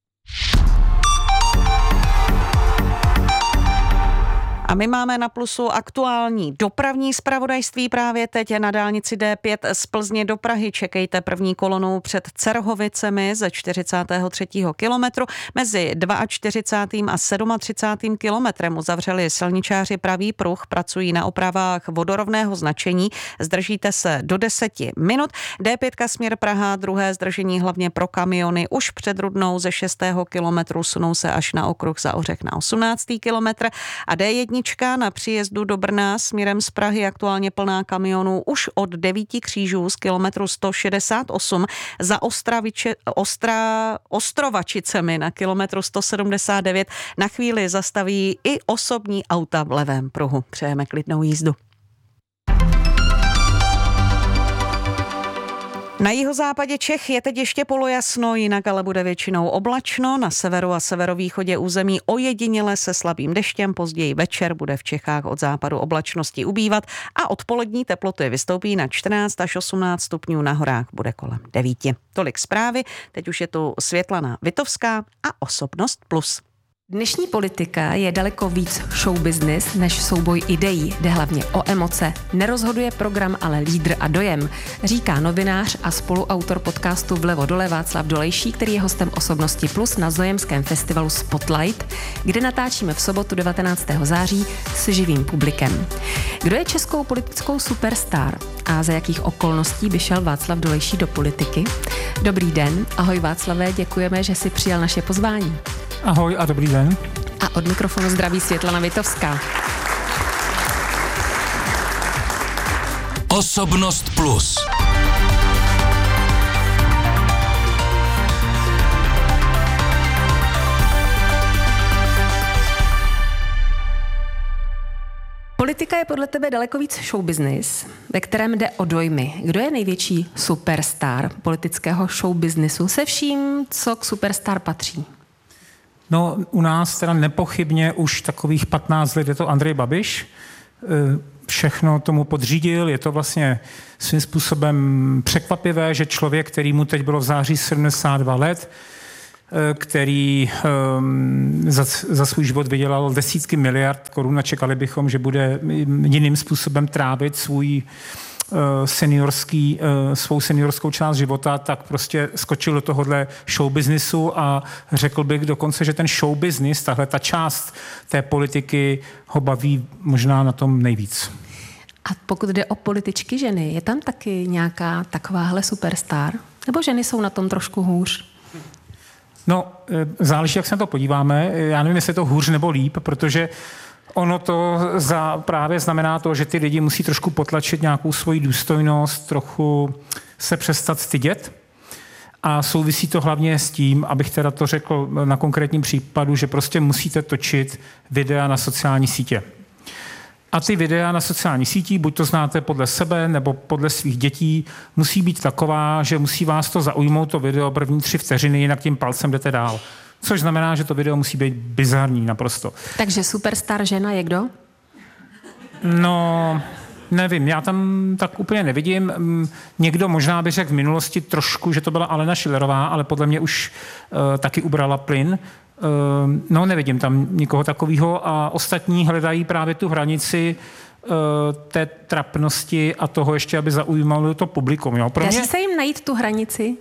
A my máme na Plusu aktuální dopravní zpravodajství právě teď na dálnici D pět z Plzně do Prahy. Čekejte první kolonu před Cerhovicemi ze čtyřicátého třetího kilometru. Mezi čtyřicátým druhým a třicátým sedmým kilometrem uzavřeli silničáři pravý pruh, pracují na opravách vodorovného značení. Zdržíte se do deseti minut. D pět směr Praha, druhé zdržení hlavně pro kamiony už před Rudnou ze šestého kilometru, sunou se až na okruh za Ořech na osmnáctý kilometr a D jedna na příjezdu do Brna směrem z Prahy aktuálně plná kamionů už od devíti křížů z kilometru sto šedesát osm, za Ostraviče, Ostra, Ostrovačicemi na kilometru sto sedmdesát devět na chvíli zastaví i osobní auta v levém pruhu. Přejeme klidnou jízdu. Na jihozápadě Čech je teď ještě polojasno, jinak ale bude většinou oblačno. Na severu a severovýchodě území ojediněle se slabým deštěm, později večer bude v Čechách od západu oblačnosti ubývat a odpolední teploty vystoupí na čtrnáct až osmnáct stupňů, na horách bude kolem devět. Tolik zprávy, teď už je tu Světlana Vitovská a Osobnost plus. Dnešní politika je daleko víc show business než souboj ideí. Jde hlavně o emoce. Nerozhoduje program, ale lídr a dojem, říká novinář a spoluautor podcastu Vlevo dole Václav Dolejší, který je hostem Osobnosti plus na znojemském festivalu Spotlight, kde natáčíme v sobotu devatenáctého září s živým publikem. Kdo je českou politickou superstar a za jakých okolností by šel Václav Dolejší do politiky? Dobrý den, ahoj Václavé, děkujeme, že jsi přijal naše pozvání. Ahoj a dobrý den. A od mikrofonu zdraví Světlana Vitovská. Osobnost plus. Politika je podle tebe daleko víc show business, ve kterém jde o dojmy. Kdo je největší superstar politického show businessu se vším, co k superstar patří? No, u nás teda nepochybně už takových patnáct let je to Andrej Babiš. Všechno tomu podřídil, je to vlastně svým způsobem překvapivé, že člověk, který mu teď bylo v září sedmdesát dva let, který um, za, za svůj život vydělal desítky miliard korun a čekali bychom, že bude jiným způsobem trávit svůj seniorský, svou seniorskou část života, tak prostě skočil do tohohle show businessu a řekl bych dokonce, že ten show business, tahle ta část té politiky ho baví možná na tom nejvíc. A pokud jde o političky ženy, je tam taky nějaká takováhle superstar? Nebo ženy jsou na tom trošku hůř? No, záleží, jak se na to podíváme. Já nevím, jestli je to hůř nebo líp, protože ono to za, právě znamená to, že ty lidi musí trošku potlačit nějakou svoji důstojnost, trochu se přestat stydět. A souvisí to hlavně s tím, abych teda to řekl na konkrétním případu, že prostě musíte točit videa na sociální sítě. A ty videa na sociální sítí, buď to znáte podle sebe nebo podle svých dětí, musí být taková, že musí vás to zaujmout, to video první tři vteřiny, jinak tím palcem jdete dál. Což znamená, že to video musí být bizarní naprosto. Takže superstar žena je kdo? No, nevím, já tam tak úplně nevidím. Někdo možná by řekl v minulosti trošku, že to byla Alena Schillerová, ale podle mě už uh, taky ubrala plyn. Uh, no, nevidím tam nikoho takového a ostatní hledají právě tu hranici uh, té trapnosti a toho ještě, aby zaujímalo to publikum. Jo? Pro Daří mě se jim najít tu hranici?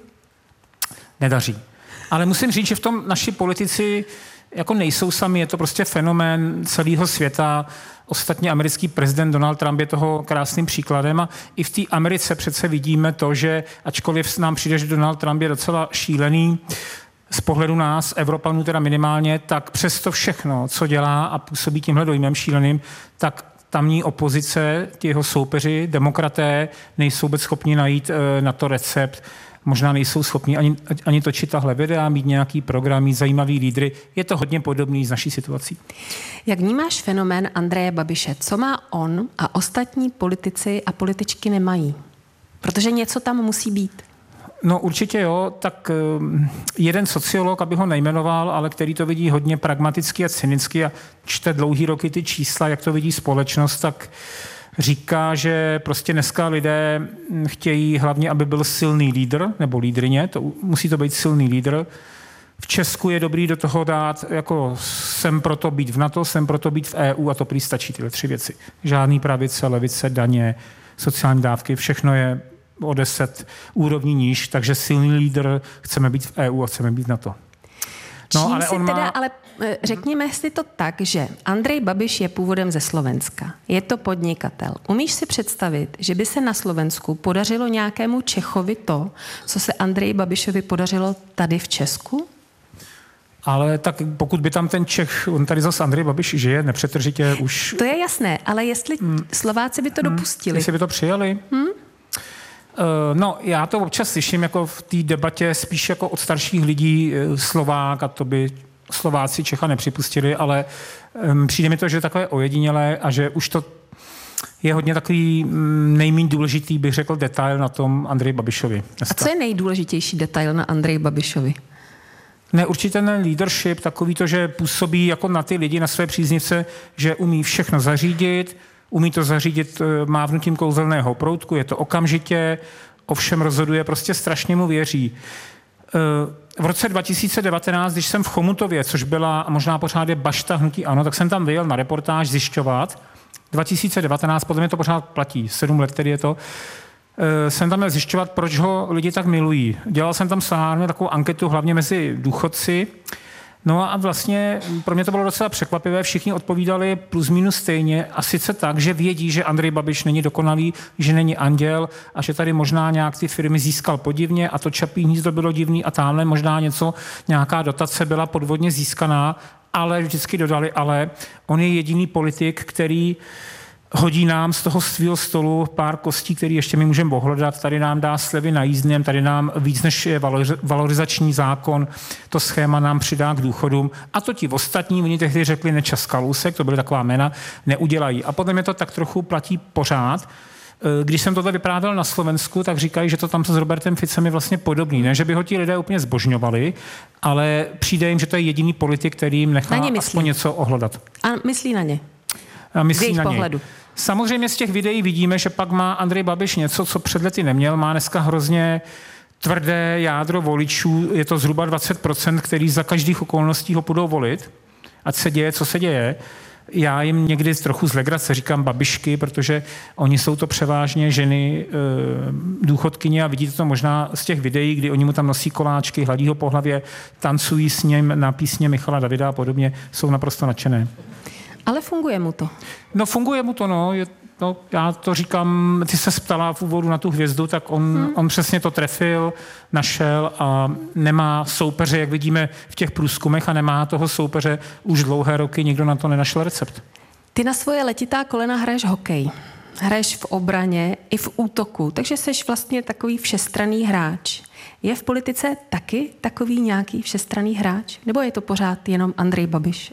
Nedaří. Ale musím říct, že v tom naši politici jako nejsou sami, je to prostě fenomén celého světa. Ostatně americký prezident Donald Trump je toho krásným příkladem a i v té Americe přece vidíme to, že ačkoliv nám přijde, že Donald Trump je docela šílený z pohledu nás, Evropanů teda minimálně, tak přesto všechno, co dělá a působí tímhle dojmem šíleným, tak tamní opozice, ti jeho soupeři, demokraté, nejsou vůbec schopni najít e, na to recept. Možná nejsou schopni ani, ani točit tahle videa, mít nějaký program, mít zajímavý lídry. Je to hodně podobný s naší situací. Jak vnímáš fenomén Andreje Babiše? Co má on a ostatní politici a političky nemají? Protože něco tam musí být. No určitě jo, tak jeden sociolog, aby ho nejmenoval, ale který to vidí hodně pragmaticky a cynicky a čte dlouhý roky ty čísla, jak to vidí společnost, tak říká, že prostě dneska lidé chtějí hlavně, aby byl silný lídr, nebo lídrině, to, musí to být silný lídr. V Česku je dobrý do toho dát, jako jsem proto být v NATO, jsem proto být v E U a to prý stačí tyhle tři věci. Žádný pravice, levice, daně, sociální dávky, všechno je o deset úrovní níž, takže silný lídr, chceme být v E U a chceme být v NATO. No, Čím ale si on teda, má... ale řekněme si to tak, že Andrej Babiš je původem ze Slovenska. Je to podnikatel. Umíš si představit, že by se na Slovensku podařilo nějakému Čechovi to, co se Andreji Babišovi podařilo tady v Česku? Ale tak pokud by tam ten Čech, on tady zase Andrej Babiš žije nepřetržitě už... To je jasné, ale jestli hmm. Slováci by to hmm. dopustili. Jestli by to přijali? Hmm? No, já to občas slyším jako v té debatě spíš jako od starších lidí Slovák a to by Slováci Čecha nepřipustili, ale um, přijde mi to, že je takové ojedinělé a že už to je hodně takový nejméně důležitý, bych řekl, detail na tom Andreji Babišovi. Dneska. A co je nejdůležitější detail na Andreji Babišovi? Ne, určitě ten leadership, takový to, že působí jako na ty lidi, na své příznivce, že umí všechno zařídit, umí to zařídit mávnutím kouzelného proutku, je to okamžitě, ovšem rozhoduje, prostě strašně mu věří. V roce dva tisíce devatenáct, když jsem v Chomutově, což byla a možná pořád je bašta hnutí ANO, tak jsem tam vyjel na reportáž zjišťovat. dva tisíce devatenáct, podle mě to pořád platí, sedm let, tedy je to. Jsem tam měl zjišťovat, proč ho lidi tak milují. Dělal jsem tam sárně takovou anketu, hlavně mezi důchodci. No a vlastně pro mě to bylo docela překvapivé, všichni odpovídali plus minus stejně a sice tak, že vědí, že Andrej Babiš není dokonalý, že není anděl a že tady možná nějak ty firmy získal podivně a to Čapí hnízdo bylo divný a tamhle možná něco, nějaká dotace byla podvodně získaná, ale vždycky dodali, ale on je jediný politik, který hodí nám z toho svého stolu pár kostí, který ještě my můžeme ohledat. Tady nám dá slevy na jízdném, tady nám víc než je valorizační zákon, to schéma nám přidá k důchodům. A to ti ostatní, oni tehdy řekli Nečas, Kalousek, to byly taková jména, neudělají. A podle mě to tak trochu platí pořád. Když jsem tohle vyprávěl na Slovensku, tak říkají, že to tam s Robertem Ficem je vlastně podobný. Ne, že by ho ti lidé úplně zbožňovali, ale přijde jim, že to je jediný politik, který jim nechá aspoň něco ohledat. A myslí na ně? A myslí na pohledu. Něj. Samozřejmě z těch videí vidíme, že pak má Andrej Babiš něco, co před lety neměl. Má dneska hrozně tvrdé jádro voličů, je to zhruba dvacet procent, který za každých okolností ho budou volit. Ať se děje, co se děje. Já jim někdy trochu z legrace říkám babišky, protože oni jsou to převážně ženy e, důchodkyně a vidíte to možná z těch videí, kdy oni mu tam nosí koláčky, hladí ho po hlavě, tancují s ním na písně Michala Davida a podobně, jsou naprosto nadšené. Ale funguje mu to. No funguje mu to, no. Je, no já to říkám, ty se ptala v úvodu na tu hvězdu, tak on, hmm. on přesně to trefil, našel a nemá soupeře, jak vidíme v těch průzkumech, a nemá toho soupeře už dlouhé roky, nikdo na to nenašel recept. Ty na svoje letitá kolena hraješ hokej. Hraješ v obraně i v útoku, takže seš vlastně takový všestranný hráč. Je v politice taky takový nějaký všestranný hráč? Nebo je to pořád jenom Andrej Babiš?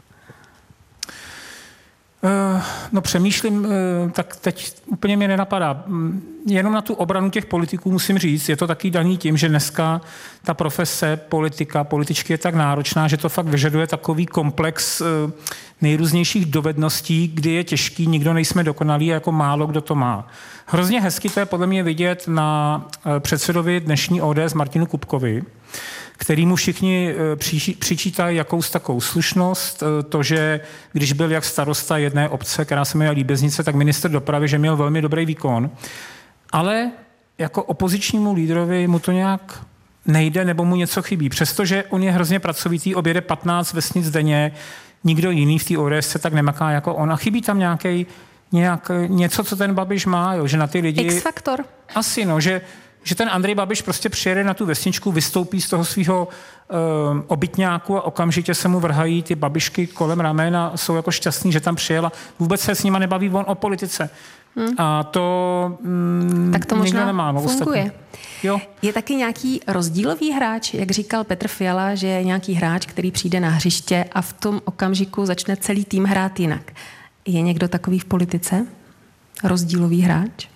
No přemýšlím, tak teď úplně mě nenapadá. Jenom na tu obranu těch politiků musím říct, je to taky daný tím, že dneska ta profese politika, političky je tak náročná, že to fakt vyžaduje takový komplex nejrůznějších dovedností, kdy je těžký, nikdo nejsme dokonalí a jako málo kdo to má. Hrozně hezky to je podle mě vidět na předsedovi dnešní O D S Martinu Kupkovi, kterýmu všichni přičítají jakous takovou slušnost, to, že když byl jak starosta jedné obce, která se jmenuje Líbeznice, tak ministr dopravy, že měl velmi dobrý výkon, ale jako opozičnímu lídrovi mu to nějak nejde nebo mu něco chybí. Přestože on je hrozně pracovitý, objede patnáct vesnic denně, nikdo jiný v té O D S se tak nemaká jako on a chybí tam nějaký nějak, něco, co ten Babiš má, jo, že na ty lidi... X-faktor. Asi, no, že že ten Andrej Babiš prostě přijede na tu vesničku, vystoupí z toho svého uh, obytňáku a okamžitě se mu vrhají ty babišky kolem ramen a jsou jako šťastní, že tam přijela. Vůbec se s nima nebaví on o politice. Hmm. A to, mm, tak to možná nemá, no, funguje. Jo. Je taky nějaký rozdílový hráč, jak říkal Petr Fiala, že je nějaký hráč, který přijde na hřiště a v tom okamžiku začne celý tým hrát jinak. Je někdo takový v politice? Rozdílový hráč?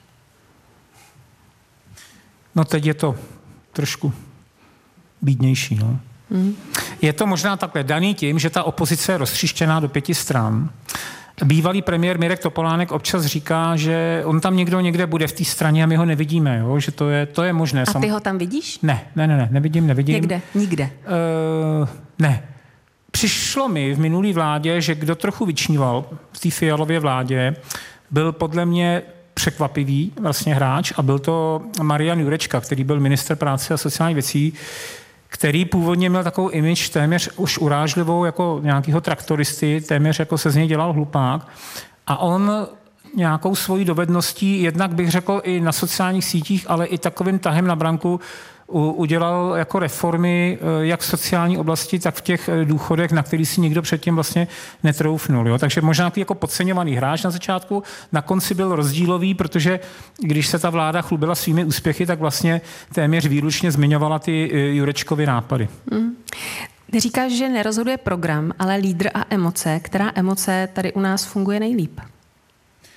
No teď je to trošku bídnější. No. Mm. Je to možná takhle daný tím, že ta opozice je roztříštěná do pěti stran. Bývalý premiér Mirek Topolánek občas říká, že on tam někdo někde bude v té straně a my ho nevidíme, jo? Že to je, to je možné. A ty ho tam vidíš? Ne, ne, ne, ne nevidím, nevidím. Někde? Nikde? Uh, ne. Přišlo mi v minulý vládě, že kdo trochu vyčníval v té Fialově vládě, byl podle mě překvapivý vlastně hráč a byl to Marian Jurečka, který byl ministr práce a sociálních věcí, který původně měl takovou image téměř už urážlivou jako nějakýho traktoristy, téměř jako se z něj dělal hlupák a on nějakou svojí dovedností, jednak bych řekl i na sociálních sítích, ale i takovým tahem na branku udělal jako reformy jak v sociální oblasti, tak v těch důchodech, na který si nikdo předtím vlastně netroufnul. Jo? Takže možná jako podceňovaný hráč na začátku, na konci byl rozdílový, protože když se ta vláda chlubila svými úspěchy, tak vlastně téměř výlučně zmiňovala ty Jurečkovy nápady. Mm. Ty říkáš, že nerozhoduje program, ale lídr a emoce. Která emoce tady u nás funguje nejlíp?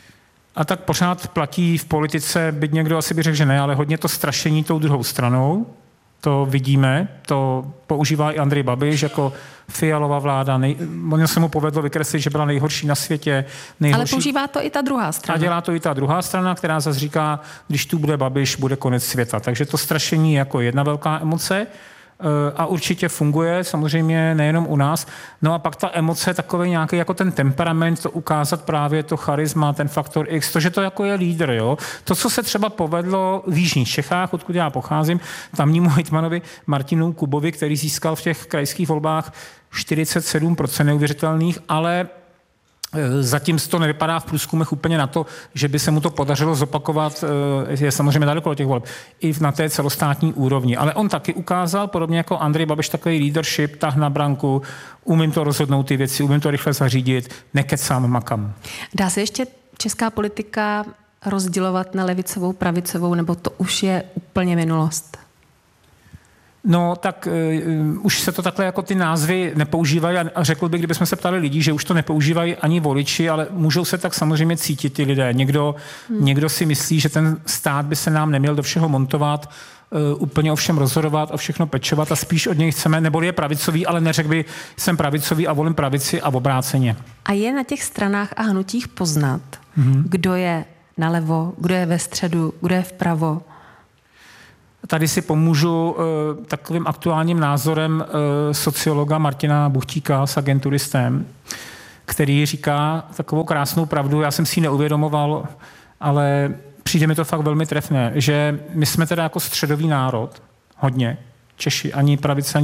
A tak pořád platí v politice, byť někdo asi by řekl, že ne, ale hodně to strašení tou druhou stranou. To vidíme, to používá i Andrej Babiš jako Fialová vláda. Nej, ono se mu povedlo vykreslit, že byla nejhorší na světě. Nejhorší. Ale používá to i ta druhá strana. A dělá to i ta druhá strana, která zase říká, když tu bude Babiš, bude konec světa. Takže to strašení je jako jedna velká emoce a určitě funguje, samozřejmě nejenom u nás. No a pak ta emoce, takový nějaký jako ten temperament, to ukázat právě to charisma, ten faktor X, to, že to jako je lídr, jo. To, co se třeba povedlo v jižních Čechách, odkud já pocházím, tamnímu hejtmanovi Martinu Kubovi, který získal v těch krajských volbách čtyřicet sedm procent neuvěřitelných, ale zatím to nevypadá v průzkumech úplně na to, že by se mu to podařilo zopakovat, je samozřejmě daleko od těch voleb, i na té celostátní úrovni. Ale on taky ukázal, podobně jako Andrej Babiš, takový leadership, tah na branku, umím to rozhodnout ty věci, umím to rychle zařídit, nekecám, makam. Dá se ještě česká politika rozdělovat na levicovou, pravicovou, nebo to už je úplně minulost? No, tak uh, už se to takhle jako ty názvy nepoužívají a řekl bych, kdybychom se ptali lidí, že už to nepoužívají ani voliči, ale můžou se tak samozřejmě cítit ty lidé. Někdo, hmm. někdo si myslí, že ten stát by se nám neměl do všeho montovat, uh, úplně o všem rozhodovat, o všechno pečovat a spíš od něj chceme, neboli je pravicový, ale neřekl by, jsem pravicový a volím pravici a obráceně. A je na těch stranách a hnutích poznat, hmm. kdo je nalevo, kdo je ve středu, kdo je vpravo? Tady si pomůžu uh, takovým aktuálním názorem uh, sociologa Martina Buchtíka s agentury S T E M, který říká takovou krásnou pravdu, já jsem si ji neuvědomoval, ale přijde mi to fakt velmi trefné, že my jsme teda jako středový národ, hodně, Češi, ani pravice, ani